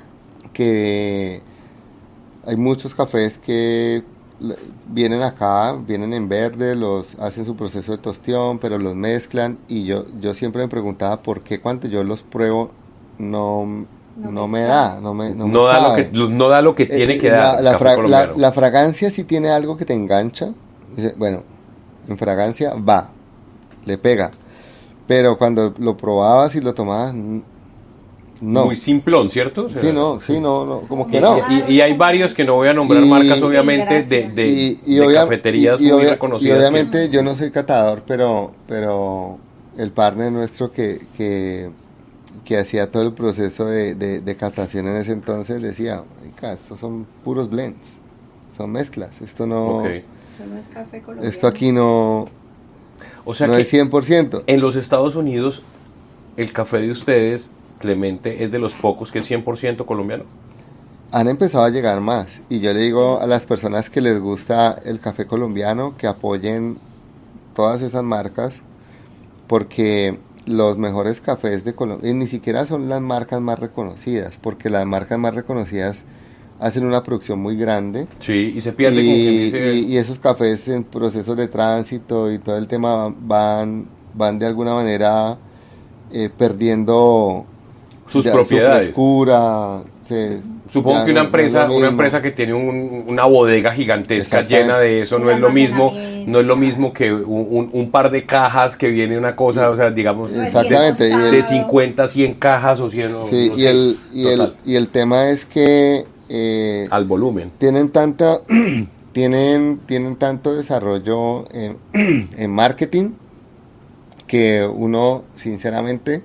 Speaker 3: que hay muchos cafés que le- vienen acá, vienen en verde, los hacen su proceso de tostión, pero los mezclan. Y yo, yo siempre me preguntaba por qué cuando yo los pruebo no,
Speaker 2: No
Speaker 3: no,
Speaker 2: me
Speaker 3: me
Speaker 2: sabe.
Speaker 3: da, no me, no
Speaker 1: No,
Speaker 3: me
Speaker 1: da lo
Speaker 3: sabe.
Speaker 1: que, no da lo que tiene
Speaker 3: Eh,
Speaker 1: que
Speaker 3: la-
Speaker 1: dar.
Speaker 3: La,
Speaker 1: café
Speaker 3: fra- la-
Speaker 1: colombiano.
Speaker 3: la fragancia sí tiene algo que te engancha. Dice, bueno, en fragancia va, le pega. Pero cuando lo probabas y lo tomabas, n- no.
Speaker 1: Muy simplón, ¿cierto? O sea,
Speaker 3: Sí, no, sí, no, no, como que
Speaker 2: Y-
Speaker 3: no.
Speaker 1: Y, y hay varios que no voy a nombrar
Speaker 3: Y-
Speaker 1: marcas, obviamente,
Speaker 2: Sí,
Speaker 1: de,
Speaker 2: gracias.
Speaker 1: de,
Speaker 3: Y- y
Speaker 1: de
Speaker 3: obvia-
Speaker 1: cafeterías
Speaker 3: y- y
Speaker 1: muy
Speaker 3: obvia-
Speaker 1: reconocidas.
Speaker 3: Y
Speaker 1: que-
Speaker 3: obviamente yo no soy catador, pero, pero el partner nuestro que, que, que hacía todo el proceso de, de, de catación en ese entonces decía, "Oiga, estos son puros blends, son mezclas, esto no,
Speaker 1: Ok.
Speaker 2: Eso no es café colombiano.
Speaker 3: esto aquí no,
Speaker 1: O sea
Speaker 3: no
Speaker 1: que
Speaker 3: es cien por ciento.
Speaker 1: en los Estados Unidos, el café de ustedes, Clemente, es de los pocos que es cien por ciento colombiano.
Speaker 3: Han empezado a llegar más y yo le digo a las personas que les gusta el café colombiano que apoyen todas esas marcas porque los mejores cafés de Colombia, y ni siquiera son las marcas más reconocidas, porque las marcas más reconocidas hacen una producción muy grande
Speaker 1: Sí, y se pierde como quien
Speaker 3: y,
Speaker 1: dice.
Speaker 3: y- y esos cafés en procesos de tránsito y todo el tema van, van de alguna manera eh, perdiendo
Speaker 1: Sus
Speaker 3: ya
Speaker 1: propiedades.
Speaker 3: su frescura. se-
Speaker 1: Supongo
Speaker 3: ya
Speaker 1: que una
Speaker 3: no- no es
Speaker 1: empresa,
Speaker 3: lo
Speaker 1: una
Speaker 3: mismo.
Speaker 1: empresa que tiene un- una bodega gigantesca
Speaker 3: Exactamente.
Speaker 1: llena de eso no
Speaker 2: Un
Speaker 1: es lo mismo,
Speaker 2: almacenamiento.
Speaker 1: no es lo mismo que un, un, un par de cajas que viene una cosa, o sea, digamos,
Speaker 3: Exactamente,
Speaker 1: de,
Speaker 3: y el-
Speaker 1: de cincuenta, cien cajas o cien, o
Speaker 3: Sí,
Speaker 1: no
Speaker 3: y,
Speaker 1: sé,
Speaker 3: el, y, el,
Speaker 1: total,
Speaker 3: y el tema es que eh,
Speaker 1: al volumen.
Speaker 3: tienen tanta tienen tienen tanto desarrollo en, en marketing que uno sinceramente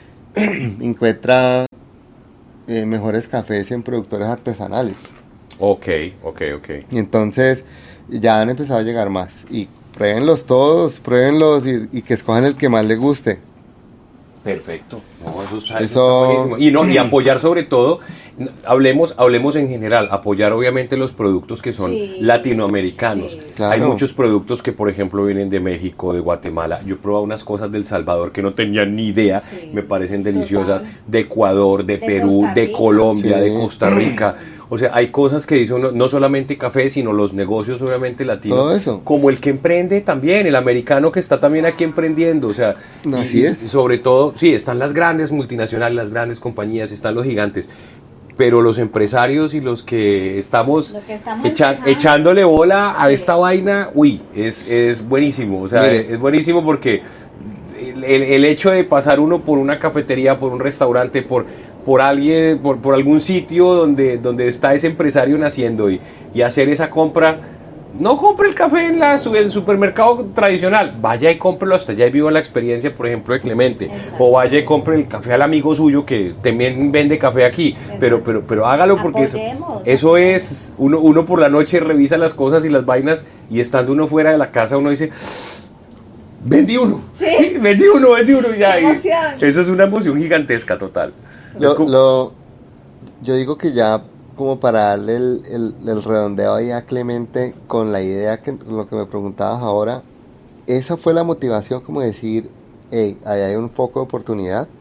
Speaker 3: encuentra eh, mejores cafés en productores artesanales.
Speaker 1: Ok, ok, ok.
Speaker 3: Y entonces ya han empezado a llegar más. Y pruébenlos todos, pruébenlos y, y que escojan el que más les guste.
Speaker 1: Perfecto. No, eso está, eso
Speaker 3: Eso-
Speaker 1: está buenísimo. Y, no, y apoyar sobre todo, n- hablemos, hablemos en general, apoyar obviamente los productos que son
Speaker 2: Sí,
Speaker 1: latinoamericanos.
Speaker 2: sí.
Speaker 3: Claro.
Speaker 1: Hay muchos productos que, por ejemplo, vienen de México, de Guatemala. Yo he probado unas cosas del Salvador que no tenía ni idea,
Speaker 2: Sí.
Speaker 1: me parecen deliciosas.
Speaker 2: Total.
Speaker 1: De Ecuador, de,
Speaker 2: De
Speaker 1: Perú,
Speaker 2: Costa
Speaker 1: de
Speaker 2: Rica.
Speaker 1: Colombia,
Speaker 3: Sí.
Speaker 1: de Costa Rica. O sea, hay cosas que dice uno, no solamente café, sino los negocios obviamente latinos.
Speaker 3: Todo eso.
Speaker 1: Como el que emprende también, el americano que está también aquí emprendiendo. O sea,
Speaker 3: Así
Speaker 1: y-
Speaker 3: es.
Speaker 1: sobre todo, sí, están las grandes multinacionales, las grandes compañías, están los gigantes, pero los empresarios y los que estamos,
Speaker 2: Lo que estamos
Speaker 1: echa-
Speaker 2: empezando.
Speaker 1: echándole bola a
Speaker 2: Sí.
Speaker 1: esta vaina, uy, es, es buenísimo, o sea,
Speaker 3: Mire.
Speaker 1: es buenísimo porque el, el- el hecho de pasar uno por una cafetería, por un restaurante, por, por alguien, por, por algún sitio donde, donde está ese empresario naciendo y, y hacer esa compra. No compre el café en, la, su- en el supermercado tradicional, vaya y cómprelo hasta allá y viva la experiencia, por ejemplo, de Clemente.
Speaker 2: Exacto.
Speaker 1: O vaya y compre el café al amigo suyo que también vende café aquí. Pero, pero, pero hágalo porque eso,
Speaker 2: Apoyemos.
Speaker 1: eso es, uno, uno por la noche revisa las cosas y las vainas y estando uno fuera de la casa uno dice, vendí uno,
Speaker 2: Sí.
Speaker 1: vendí uno, vendí uno y ya.
Speaker 2: Qué
Speaker 1: y
Speaker 2: emoción.
Speaker 1: eso es una emoción gigantesca total.
Speaker 3: Lo-
Speaker 1: Es como-
Speaker 3: lo- yo digo que ya como para darle el, el- el redondeo ahí a Clemente con la idea que lo que me preguntabas ahora, esa fue la motivación como decir, hey, ahí hay un foco de oportunidad,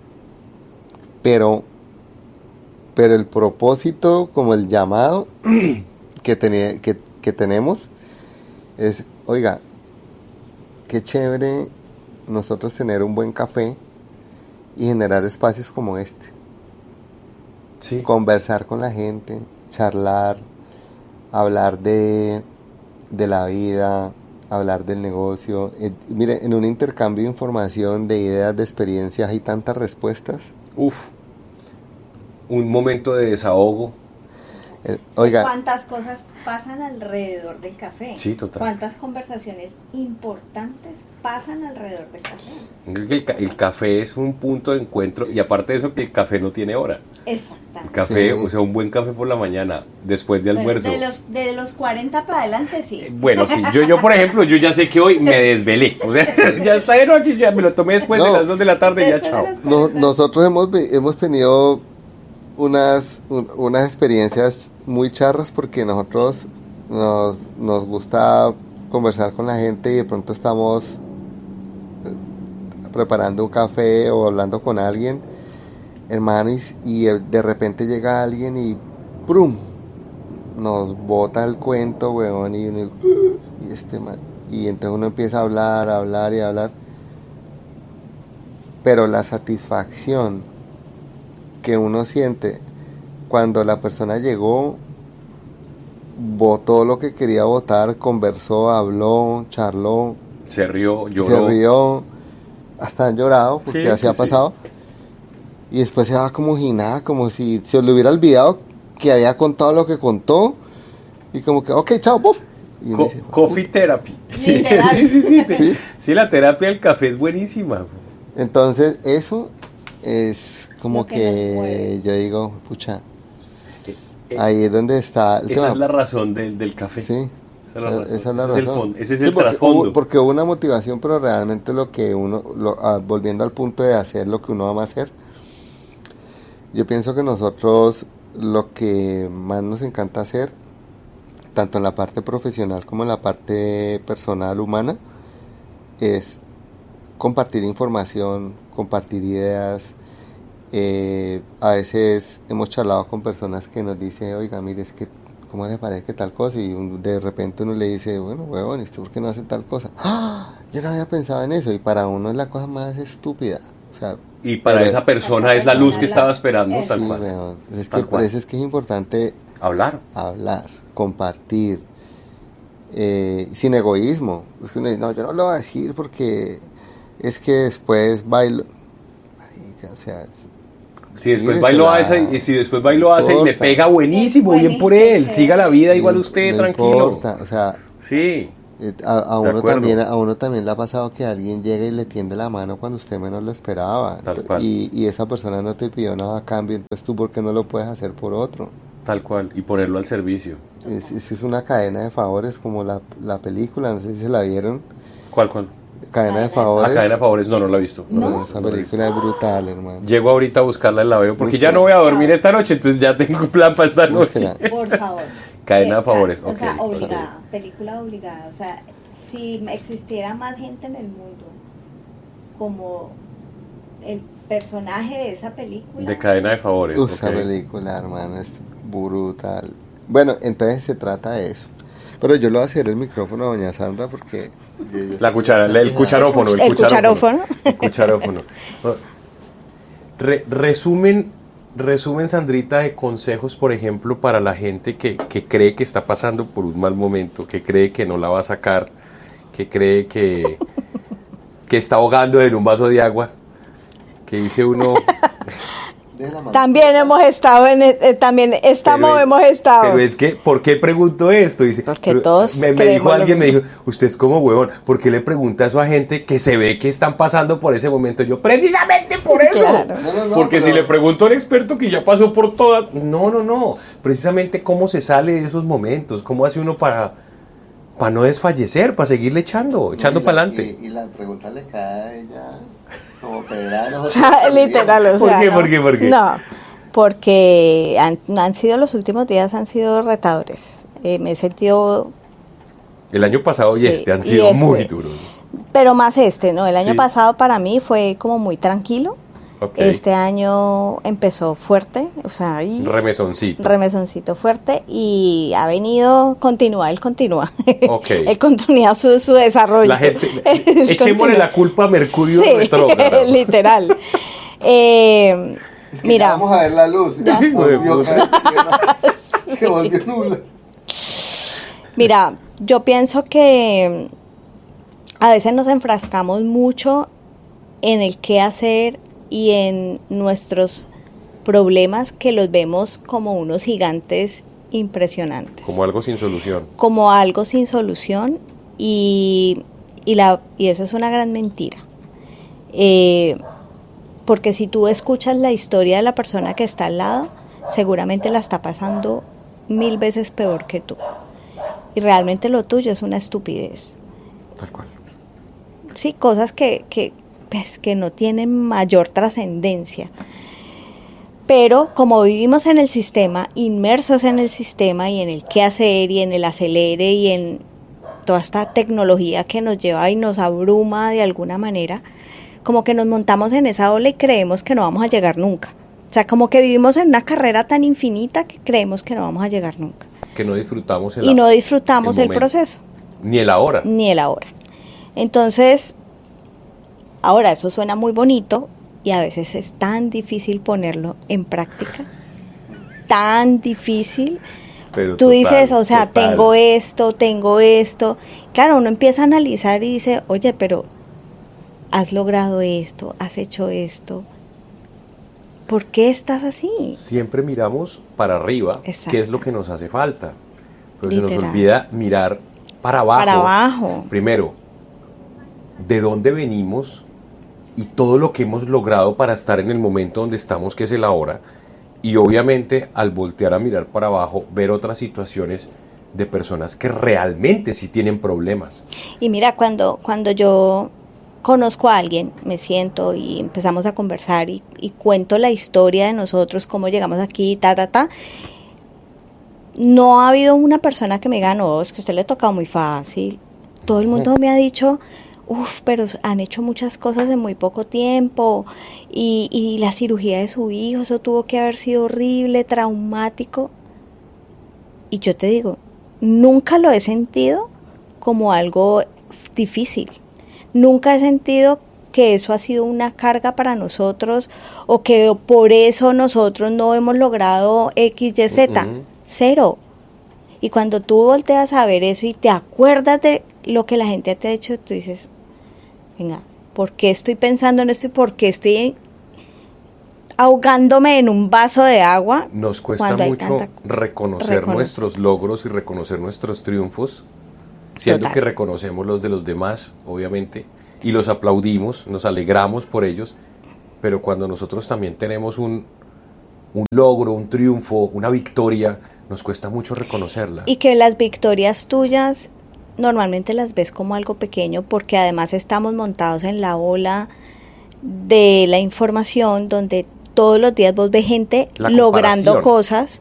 Speaker 3: pero pero el propósito como el llamado que, tenía, que, que tenemos es, oiga, qué chévere nosotros tener un buen café y generar espacios como este.
Speaker 1: Sí.
Speaker 3: Conversar con la gente, charlar, hablar de, de la vida, hablar del negocio. Eh, mire, en un intercambio de información, de ideas, de experiencias, hay tantas respuestas.
Speaker 1: Uf, un momento de desahogo.
Speaker 3: Eh, oiga,
Speaker 2: ¿Cuántas cosas pasan alrededor del café?
Speaker 1: Sí, total.
Speaker 2: ¿Cuántas conversaciones importantes pasan alrededor del café?
Speaker 1: Yo creo que el, ca- el café es un punto de encuentro y aparte de eso que el café no tiene hora. El
Speaker 2: Exactamente.
Speaker 1: café,
Speaker 3: Sí.
Speaker 1: o sea, un buen café por la mañana, después de
Speaker 2: Bueno,
Speaker 1: almuerzo.
Speaker 2: de, los, de los cuarenta para adelante, sí.
Speaker 1: Bueno, sí, yo, yo por ejemplo, yo ya sé que hoy me desvelé. O sea, ya está de noche, ya me lo tomé después de
Speaker 3: No.
Speaker 1: las dos de la tarde y ya
Speaker 2: Después de
Speaker 1: chao.
Speaker 2: los
Speaker 3: no-
Speaker 2: cuarenta.
Speaker 3: nosotros hemos, vi- hemos tenido unas, un- unas experiencias muy charras porque nosotros nos, nos gusta conversar con la gente y de pronto estamos eh, preparando un café o hablando con alguien, hermano, y, y de repente llega alguien y ¡prum! Nos bota el cuento, weón, y, uno, y este man, y entonces uno empieza a hablar, a hablar y a hablar, pero la satisfacción que uno siente cuando la persona llegó, votó lo que quería votar, conversó, habló, charló,
Speaker 1: Se rió, lloró.
Speaker 3: se rió, hasta han llorado porque
Speaker 1: Sí,
Speaker 3: así
Speaker 1: sí,
Speaker 3: ha
Speaker 1: sí.
Speaker 3: pasado, y después se va como si nada, como si se le hubiera olvidado que había contado lo que contó, y como que, ok, chao, puf. Y uno
Speaker 1: Co-
Speaker 3: dice,
Speaker 1: coffee therapy. Sí,
Speaker 2: Literal.
Speaker 1: sí, sí, sí, sí.
Speaker 3: Sí.
Speaker 1: Sí, la terapia del café es buenísima.
Speaker 3: entonces eso es como
Speaker 2: Lo que nos
Speaker 3: que
Speaker 2: mueve.
Speaker 3: yo digo, pucha,
Speaker 1: Eh,
Speaker 3: ahí es donde está el
Speaker 1: Esa
Speaker 3: tema.
Speaker 1: es la razón del, del café.
Speaker 3: Sí,
Speaker 1: Esa es la
Speaker 3: esa,
Speaker 1: razón.
Speaker 3: esa es la
Speaker 1: Ese es el
Speaker 3: razón.
Speaker 1: fondo, ese es
Speaker 3: Sí,
Speaker 1: el
Speaker 3: porque
Speaker 1: trasfondo.
Speaker 3: hubo, porque hubo una motivación, pero realmente lo que uno, lo- ah, volviendo al punto de hacer lo que uno ama hacer, yo pienso que nosotros lo que más nos encanta hacer, tanto en la parte profesional como en la parte personal, humana, es compartir información, compartir ideas. Eh, a veces hemos charlado con personas que nos dicen, oiga, mire, es que, ¿cómo le parece que tal cosa? Y un- de repente uno le dice, bueno, huevón, ¿y usted por qué no hace tal cosa? ¡Ah! Yo no había pensado en eso, y para uno es la cosa más estúpida. O sea,
Speaker 1: Y para
Speaker 3: pero-
Speaker 1: esa persona es la luz que estaba esperando,
Speaker 2: Eso.
Speaker 1: tal
Speaker 3: sí,
Speaker 1: cual.
Speaker 3: weón, es
Speaker 1: Tal
Speaker 3: que por
Speaker 1: cual.
Speaker 3: eso es que es importante
Speaker 1: Hablar.
Speaker 3: hablar, compartir. eh, sin egoísmo. Es que uno dice, no, yo no lo voy a decir porque es que después bailo. Marica, o sea, es-
Speaker 1: Si después
Speaker 3: tírese
Speaker 1: va y lo
Speaker 3: la-
Speaker 1: hace, y si después va y lo
Speaker 3: no
Speaker 1: hace y le
Speaker 3: importa.
Speaker 1: pega buenísimo, bien por él, siga la vida igual
Speaker 3: no-
Speaker 1: usted,
Speaker 3: no
Speaker 1: tranquilo.
Speaker 3: importa, o sea,
Speaker 1: Sí,
Speaker 3: eh, a, a
Speaker 1: De
Speaker 3: uno
Speaker 1: acuerdo.
Speaker 3: también a uno también le ha pasado que alguien llega y le tiende la mano cuando usted menos lo esperaba.
Speaker 1: Tal
Speaker 3: Ent-
Speaker 1: cual.
Speaker 3: Y, y esa persona no te pidió nada a cambio, entonces tú por qué no lo puedes hacer por otro.
Speaker 1: tal cual, y ponerlo al servicio.
Speaker 3: Es, es, es una cadena de favores como la, la película, no sé si se la vieron.
Speaker 1: ¿Cuál, cuál?
Speaker 3: Cadena de
Speaker 2: Cadena-
Speaker 3: favores.
Speaker 1: Ah, cadena de favores, no, no la he visto.
Speaker 3: No,
Speaker 2: ¿No?
Speaker 3: esa película es brutal, hermano.
Speaker 1: Llego ahorita a buscarla y la veo, porque
Speaker 3: Búsquela.
Speaker 1: ya no voy a dormir esta noche, entonces ya tengo un plan para esta noche.
Speaker 3: Búsquela.
Speaker 2: Por favor.
Speaker 1: Cadena de
Speaker 2: Eh,
Speaker 1: favores,
Speaker 2: O sea,
Speaker 1: ok.
Speaker 2: obligada, película obligada. O sea, si existiera más gente en el mundo como el personaje de esa película.
Speaker 1: De cadena de favores.
Speaker 3: Uf,
Speaker 1: ok.
Speaker 3: esa película, hermano, es brutal. Bueno, entonces se trata de eso. Pero yo le voy a hacer el micrófono a doña Sandra porque... yo- yo
Speaker 1: La
Speaker 3: sé
Speaker 1: cuchara,
Speaker 3: que ya
Speaker 1: el
Speaker 3: está
Speaker 1: cucharófono. El,
Speaker 2: El cucharófono.
Speaker 1: El cucharófono. Re- resumen, resumen, Sandrita, de consejos, por ejemplo, para la gente que, que cree que está pasando por un mal momento, que cree que no la va a sacar, que cree que, que está ahogando en un vaso de agua, que dice uno...
Speaker 3: Deje la mano.
Speaker 2: También hemos estado en, eh, también estamos,
Speaker 1: Pero es-
Speaker 2: hemos estado.
Speaker 1: Pero es que, ¿por qué pregunto esto? Dice,
Speaker 2: Porque
Speaker 1: pero
Speaker 2: todos
Speaker 1: me, me
Speaker 2: creemos
Speaker 1: dijo
Speaker 2: lo
Speaker 1: alguien, me
Speaker 2: mismo.
Speaker 1: dijo, usted es como huevón, ¿por qué le pregunta eso a gente que se ve que están pasando por ese momento? Yo, precisamente por eso.
Speaker 2: Claro.
Speaker 3: No, no, no,
Speaker 1: Porque
Speaker 3: pero-
Speaker 1: si le pregunto a un experto que ya pasó por todas, no, no, no, precisamente cómo se sale de esos momentos, cómo hace uno para, para no desfallecer, para seguirle echando, echando
Speaker 3: Y la-
Speaker 1: para adelante.
Speaker 3: Y, y la pregunta le cae a ella como pedrada.
Speaker 2: O sea, literal, o
Speaker 1: ¿Por
Speaker 2: sea,
Speaker 1: qué,
Speaker 2: no.
Speaker 1: por qué, por qué?
Speaker 2: No, porque han, han sido los últimos días, han sido retadores. Eh, me he sentido,
Speaker 1: El año pasado y
Speaker 2: Sí,
Speaker 1: este han
Speaker 2: y
Speaker 1: sido
Speaker 2: este.
Speaker 1: muy duros.
Speaker 2: pero más este, ¿no? El año
Speaker 1: Sí.
Speaker 2: pasado para mí fue como muy tranquilo.
Speaker 1: Ok.
Speaker 2: Este año empezó fuerte, o sea, y-
Speaker 1: Remesoncito.
Speaker 2: remesoncito fuerte y ha venido, continúa, él continúa.
Speaker 1: Ok.
Speaker 2: Él continúa su, su desarrollo.
Speaker 1: La gente,
Speaker 2: Él
Speaker 1: echémosle
Speaker 2: continúa.
Speaker 1: la culpa a Mercurio
Speaker 2: Sí,
Speaker 1: retrógrado.
Speaker 2: literal. Eh,
Speaker 3: Es que
Speaker 2: mira,
Speaker 3: ya vamos a ver la luz.
Speaker 2: Ya.
Speaker 3: Volvió, se volvió nula.
Speaker 2: mira, yo pienso que a veces nos enfrascamos mucho en el qué hacer y en nuestros problemas que los vemos como unos gigantes impresionantes.
Speaker 1: Como algo sin solución.
Speaker 2: Como algo sin solución y, y, la, y eso es una gran mentira. Eh, porque si tú escuchas la historia de la persona que está al lado, seguramente la está pasando mil veces peor que tú. Y realmente lo tuyo es una estupidez.
Speaker 1: Tal cual.
Speaker 2: Sí, cosas que, que, pues, que no tienen mayor trascendencia. Pero como vivimos en el sistema, inmersos en el sistema y en el qué hacer y en el acelere y en toda esta tecnología que nos lleva y nos abruma de alguna manera, como que nos montamos en esa ola y creemos que no vamos a llegar nunca. O sea, como que vivimos en una carrera tan infinita que creemos que no vamos a llegar nunca.
Speaker 1: Que no disfrutamos el
Speaker 2: Y no disfrutamos
Speaker 1: el
Speaker 2: el
Speaker 1: momento.
Speaker 2: proceso,
Speaker 1: ni el ahora.
Speaker 2: ni el ahora. Entonces, ahora eso suena muy bonito y a veces es tan difícil ponerlo en práctica, tan difícil.
Speaker 1: Pero
Speaker 2: Tú
Speaker 1: total,
Speaker 2: dices, o sea,
Speaker 1: total.
Speaker 2: tengo esto, tengo esto. Claro, uno empieza a analizar y dice, oye, pero has logrado esto, has hecho esto. ¿Por qué estás así?
Speaker 1: Siempre miramos para arriba,
Speaker 2: Exacto.
Speaker 1: qué es lo que nos hace falta. Pero se nos
Speaker 2: Literal.
Speaker 1: olvida mirar para abajo.
Speaker 2: Para abajo.
Speaker 1: Primero, de dónde venimos y todo lo que hemos logrado para estar en el momento donde estamos, que es el ahora. Y obviamente, al voltear a mirar para abajo, ver otras situaciones de personas que realmente sí tienen problemas.
Speaker 2: Y mira, cuando, cuando yo conozco a alguien, me siento y empezamos a conversar y, y cuento la historia de nosotros, cómo llegamos aquí, ta, ta, ta, no ha habido una persona que me diga, no, es que a usted le ha tocado muy fácil. Todo el mundo me ha dicho, uff, pero han hecho muchas cosas en muy poco tiempo y, y la cirugía de su hijo, eso tuvo que haber sido horrible, traumático. Y yo te digo, nunca lo he sentido como algo difícil. Nunca he sentido que eso ha sido una carga para nosotros o que por eso nosotros no hemos logrado X, Y, Z.
Speaker 1: Mm-mm.
Speaker 2: Cero. Y cuando tú volteas a ver eso y te acuerdas de lo que la gente te ha hecho, tú dices, venga, ¿por qué estoy pensando en esto y por qué estoy ahogándome en un vaso de agua?
Speaker 1: Nos cuesta mucho reconocer, reconocer nuestros logros y reconocer nuestros triunfos, siendo Total. que reconocemos los de los demás, obviamente, y los aplaudimos, nos alegramos por ellos, pero cuando nosotros también tenemos un, un logro, un triunfo, una victoria, nos cuesta mucho reconocerla.
Speaker 2: Y que las victorias tuyas normalmente las ves como algo pequeño, porque además estamos montados en la ola de la información donde todos los días vos ves gente logrando cosas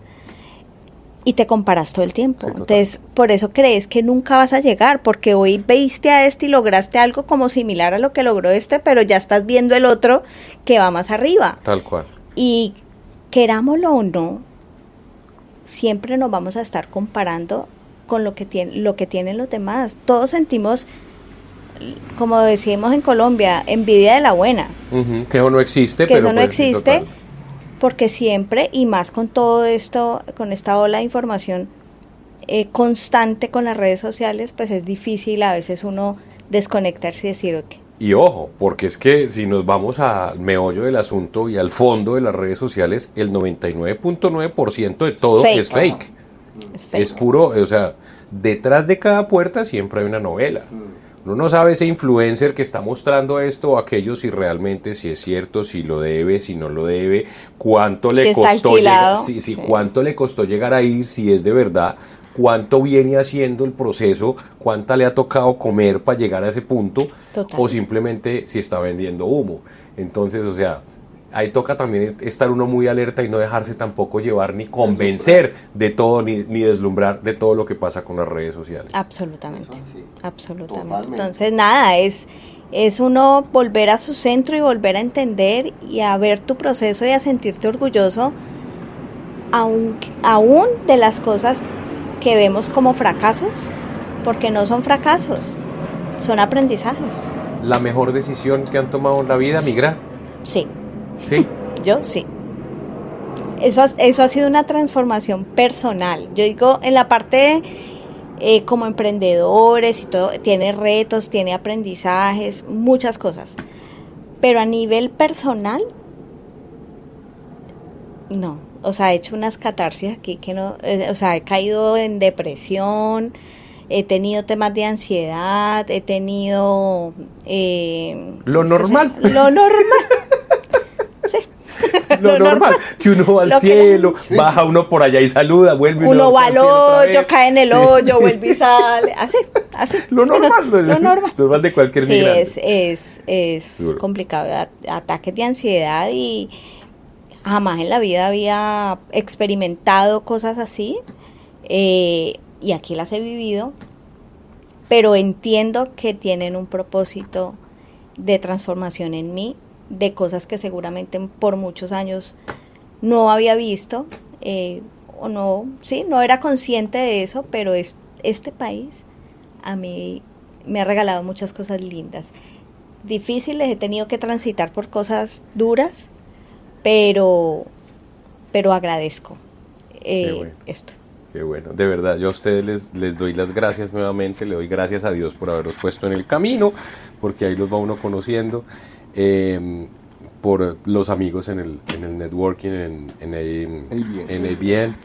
Speaker 2: y te comparas todo el tiempo. Sí, entonces, por eso crees que nunca vas a llegar, porque hoy veiste a este y lograste algo como similar a lo que logró este, pero ya estás viendo el otro que va más arriba.
Speaker 1: Tal cual.
Speaker 2: Y querámoslo o no, siempre nos vamos a estar comparando con lo que tiene, lo que tienen los demás. Todos sentimos, como decimos en Colombia, envidia de la buena.
Speaker 1: Uh-huh, que eso no existe.
Speaker 2: Que
Speaker 1: pero
Speaker 2: eso no existe, total. Porque siempre, y más con todo esto, con esta ola de información eh, constante con las redes sociales, pues es difícil a veces uno desconectarse y decir, ok.
Speaker 1: Y ojo, porque es que si nos vamos al meollo del asunto y al fondo de las redes sociales, el noventa y nueve punto nueve por ciento de todo fake. es fake. Ah. Es fake. Es puro, o sea, detrás de cada puerta siempre hay una novela. Uno no sabe ese influencer que está mostrando esto o aquello, si realmente, si es cierto, si lo debe, si no lo debe, cuánto le
Speaker 2: si
Speaker 1: costó llegar, si, si, sí. cuánto le costó llegar ahí, si es de verdad, cuánto viene haciendo el proceso, cuánta le ha tocado comer para llegar a ese punto, Total. o simplemente si está vendiendo humo. Entonces, o sea, ahí toca también estar uno muy alerta y no dejarse tampoco llevar ni convencer de todo, ni, ni deslumbrar de todo lo que pasa con las redes sociales.
Speaker 2: Absolutamente, sí. absolutamente. Totalmente. Entonces, nada, es, es uno volver a su centro y volver a entender y a ver tu proceso y a sentirte orgulloso aún, aún de las cosas que vemos como fracasos, porque no son fracasos, son aprendizajes.
Speaker 1: ¿La mejor decisión que han tomado en la vida, migrar?
Speaker 2: Sí.
Speaker 1: ¿Sí?
Speaker 2: Yo sí. Eso, eso ha sido una transformación personal. Yo digo, en la parte eh, como emprendedores y todo, tiene retos, tiene aprendizajes, muchas cosas. Pero a nivel personal, no. O sea, he hecho unas catarsis aquí que no, eh, o sea, he caído en depresión, he tenido temas de ansiedad, he tenido... Eh,
Speaker 1: lo normal.
Speaker 2: Se, lo normal. Sí.
Speaker 1: Lo, lo normal, normal, que uno va al lo cielo, que no, baja uno por allá y saluda, vuelve
Speaker 2: uno, uno va al hoyo, cae en el sí. hoyo, vuelve y sale, así, así.
Speaker 1: Lo normal, lo,
Speaker 2: lo normal.
Speaker 1: normal de cualquier
Speaker 2: sí,
Speaker 1: migrante.
Speaker 2: es, es, es complicado, ataques de ansiedad y jamás en la vida había experimentado cosas así eh, y aquí las he vivido, pero entiendo que tienen un propósito de transformación en mí, de cosas que seguramente por muchos años no había visto eh, o no, sí, no era consciente de eso, pero es, este país a mí me ha regalado muchas cosas lindas, difíciles, he tenido que transitar por cosas duras, pero pero agradezco eh,
Speaker 1: Qué bueno.
Speaker 2: esto.
Speaker 1: Qué bueno, de verdad, yo a ustedes les, les doy las gracias nuevamente, le doy gracias a Dios por haberlos puesto en el camino, porque ahí los va uno conociendo. Eh, por los amigos en el, en el networking, en, en, en, en A B N,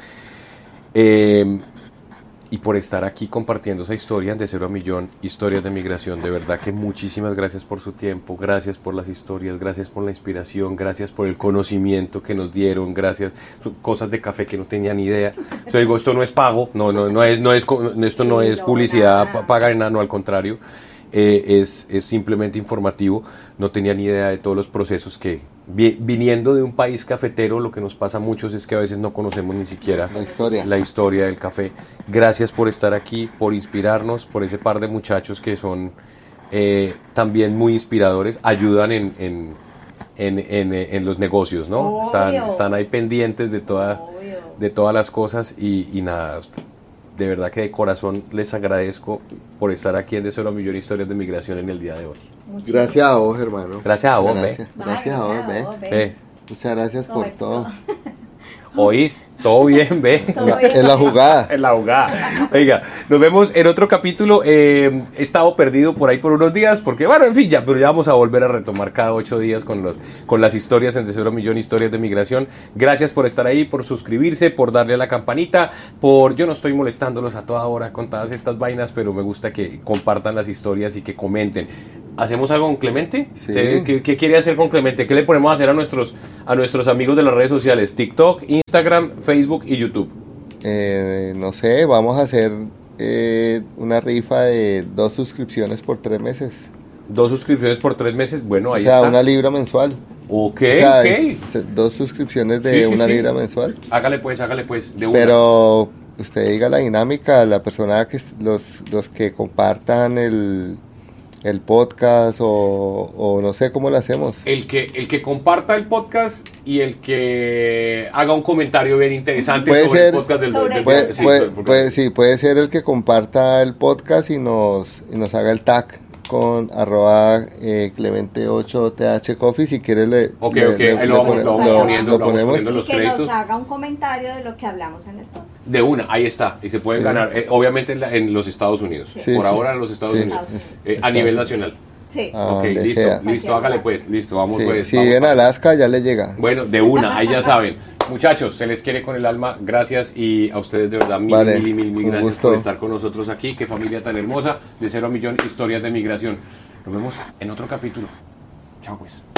Speaker 1: eh, y por estar aquí compartiendo esa historia de cero a millón, historias de migración. De verdad que muchísimas gracias por su tiempo, gracias por las historias, gracias por la inspiración, gracias por el conocimiento que nos dieron, gracias, cosas de café que no tenía ni idea. O sea, digo, esto no es pago, no, no, no es, no es, esto no es publicidad, paga en nada, no, al contrario. Eh, es, es simplemente informativo, no tenía ni idea de todos los procesos que, vi, viniendo de un país cafetero, lo que nos pasa a muchos es que a veces no conocemos ni siquiera
Speaker 3: la historia,
Speaker 1: la historia del café. Gracias por estar aquí, por inspirarnos, por ese par de muchachos que son eh, también muy inspiradores, ayudan en, en, en, en, en los negocios, ¿no? Están, están ahí pendientes de, toda, de todas las cosas y, y nada, de verdad que de corazón les agradezco por estar aquí en De Cero a Millón Historias de Migración en el día de hoy.
Speaker 3: Muchísimas gracias a vos, hermano.
Speaker 1: Gracias a vos,
Speaker 3: gracias,
Speaker 1: ve.
Speaker 3: Gracias a vos, ve.
Speaker 1: ve.
Speaker 3: Muchas gracias por todo.
Speaker 1: ¿Oís? Todo bien, ve.
Speaker 2: Todo
Speaker 3: La-
Speaker 2: bien.
Speaker 3: en la jugada.
Speaker 1: En la jugada. Oiga, nos vemos en otro capítulo. Eh, he estado perdido por ahí por unos días, porque bueno, en fin, ya, pero ya vamos a volver a retomar cada ocho días con los con las historias en De Cero a Millón, historias de migración. Gracias por estar ahí, por suscribirse, por darle a la campanita, por yo no estoy molestándolos a toda hora con todas estas vainas, pero me gusta que compartan las historias y que comenten. ¿Hacemos algo con Clemente?
Speaker 3: Sí.
Speaker 1: ¿Qué, qué, qué quiere hacer con Clemente? ¿Qué le ponemos a hacer a nuestros, a nuestros amigos de las redes sociales? TikTok, Instagram, Facebook y YouTube.
Speaker 3: Eh, no sé, vamos a hacer eh, una rifa de dos suscripciones por tres meses.
Speaker 1: Dos suscripciones por tres meses. Bueno,
Speaker 3: O
Speaker 1: ahí
Speaker 3: sea,
Speaker 1: está.
Speaker 3: una libra mensual.
Speaker 1: Ok,
Speaker 3: O sea,
Speaker 1: ok.
Speaker 3: es- dos suscripciones de
Speaker 1: Sí, sí,
Speaker 3: una
Speaker 1: sí.
Speaker 3: libra mensual.
Speaker 1: Hágale pues, hágale pues. De una.
Speaker 3: Pero usted diga la dinámica, la persona que est- los, los que compartan el, el podcast o, o no sé cómo lo hacemos.
Speaker 1: El que, el que comparta el podcast y el que haga un comentario bien interesante
Speaker 3: Puede
Speaker 1: sobre
Speaker 3: ser-
Speaker 1: el podcast del,
Speaker 2: Sobre
Speaker 1: del-
Speaker 2: el
Speaker 3: Puede,
Speaker 1: sí,
Speaker 3: puede-
Speaker 1: sobre el podcast.
Speaker 3: puede- sí, puede ser el que comparta el podcast y nos, y nos haga el tag con arroba eh, Clemente ocho T H Coffee. Si quiere le,
Speaker 1: Ok,
Speaker 3: le-
Speaker 1: ok,
Speaker 3: le-
Speaker 1: ahí lo
Speaker 3: le
Speaker 1: vamos-
Speaker 3: pone-
Speaker 1: lo vamos
Speaker 3: lo-
Speaker 1: poniendo,
Speaker 3: lo
Speaker 1: lo vamos
Speaker 3: ponemos.
Speaker 1: poniendo.
Speaker 2: Y
Speaker 1: los
Speaker 2: que
Speaker 1: créditos.
Speaker 2: nos haga un comentario de lo que hablamos en el podcast.
Speaker 1: De una, ahí está. Y se pueden
Speaker 3: Sí.
Speaker 1: ganar, eh, obviamente en, la- en los Estados Unidos.
Speaker 3: Sí,
Speaker 1: Por
Speaker 3: sí.
Speaker 1: ahora en los Estados
Speaker 3: Sí.
Speaker 1: Unidos.
Speaker 2: Estados
Speaker 1: Eh,
Speaker 3: Unidos.
Speaker 1: a nivel nacional.
Speaker 2: Sí.
Speaker 3: Ah,
Speaker 1: ok,
Speaker 3: donde
Speaker 1: listo,
Speaker 3: sea.
Speaker 1: listo, hágale pues, listo, vamos
Speaker 3: Sí,
Speaker 1: pues.
Speaker 3: si
Speaker 1: vamos
Speaker 3: viven a
Speaker 1: para-
Speaker 3: Alaska ya le llega.
Speaker 1: Bueno, de una, ahí ya saben. Muchachos, se les quiere con el alma. Gracias y a ustedes de verdad mil,
Speaker 3: Vale,
Speaker 1: mil, mil, mil
Speaker 3: un
Speaker 1: gracias
Speaker 3: gusto.
Speaker 1: por estar con nosotros aquí. Qué familia tan hermosa. De Cero a Millón, historias de migración. Nos vemos en otro capítulo. Chao pues.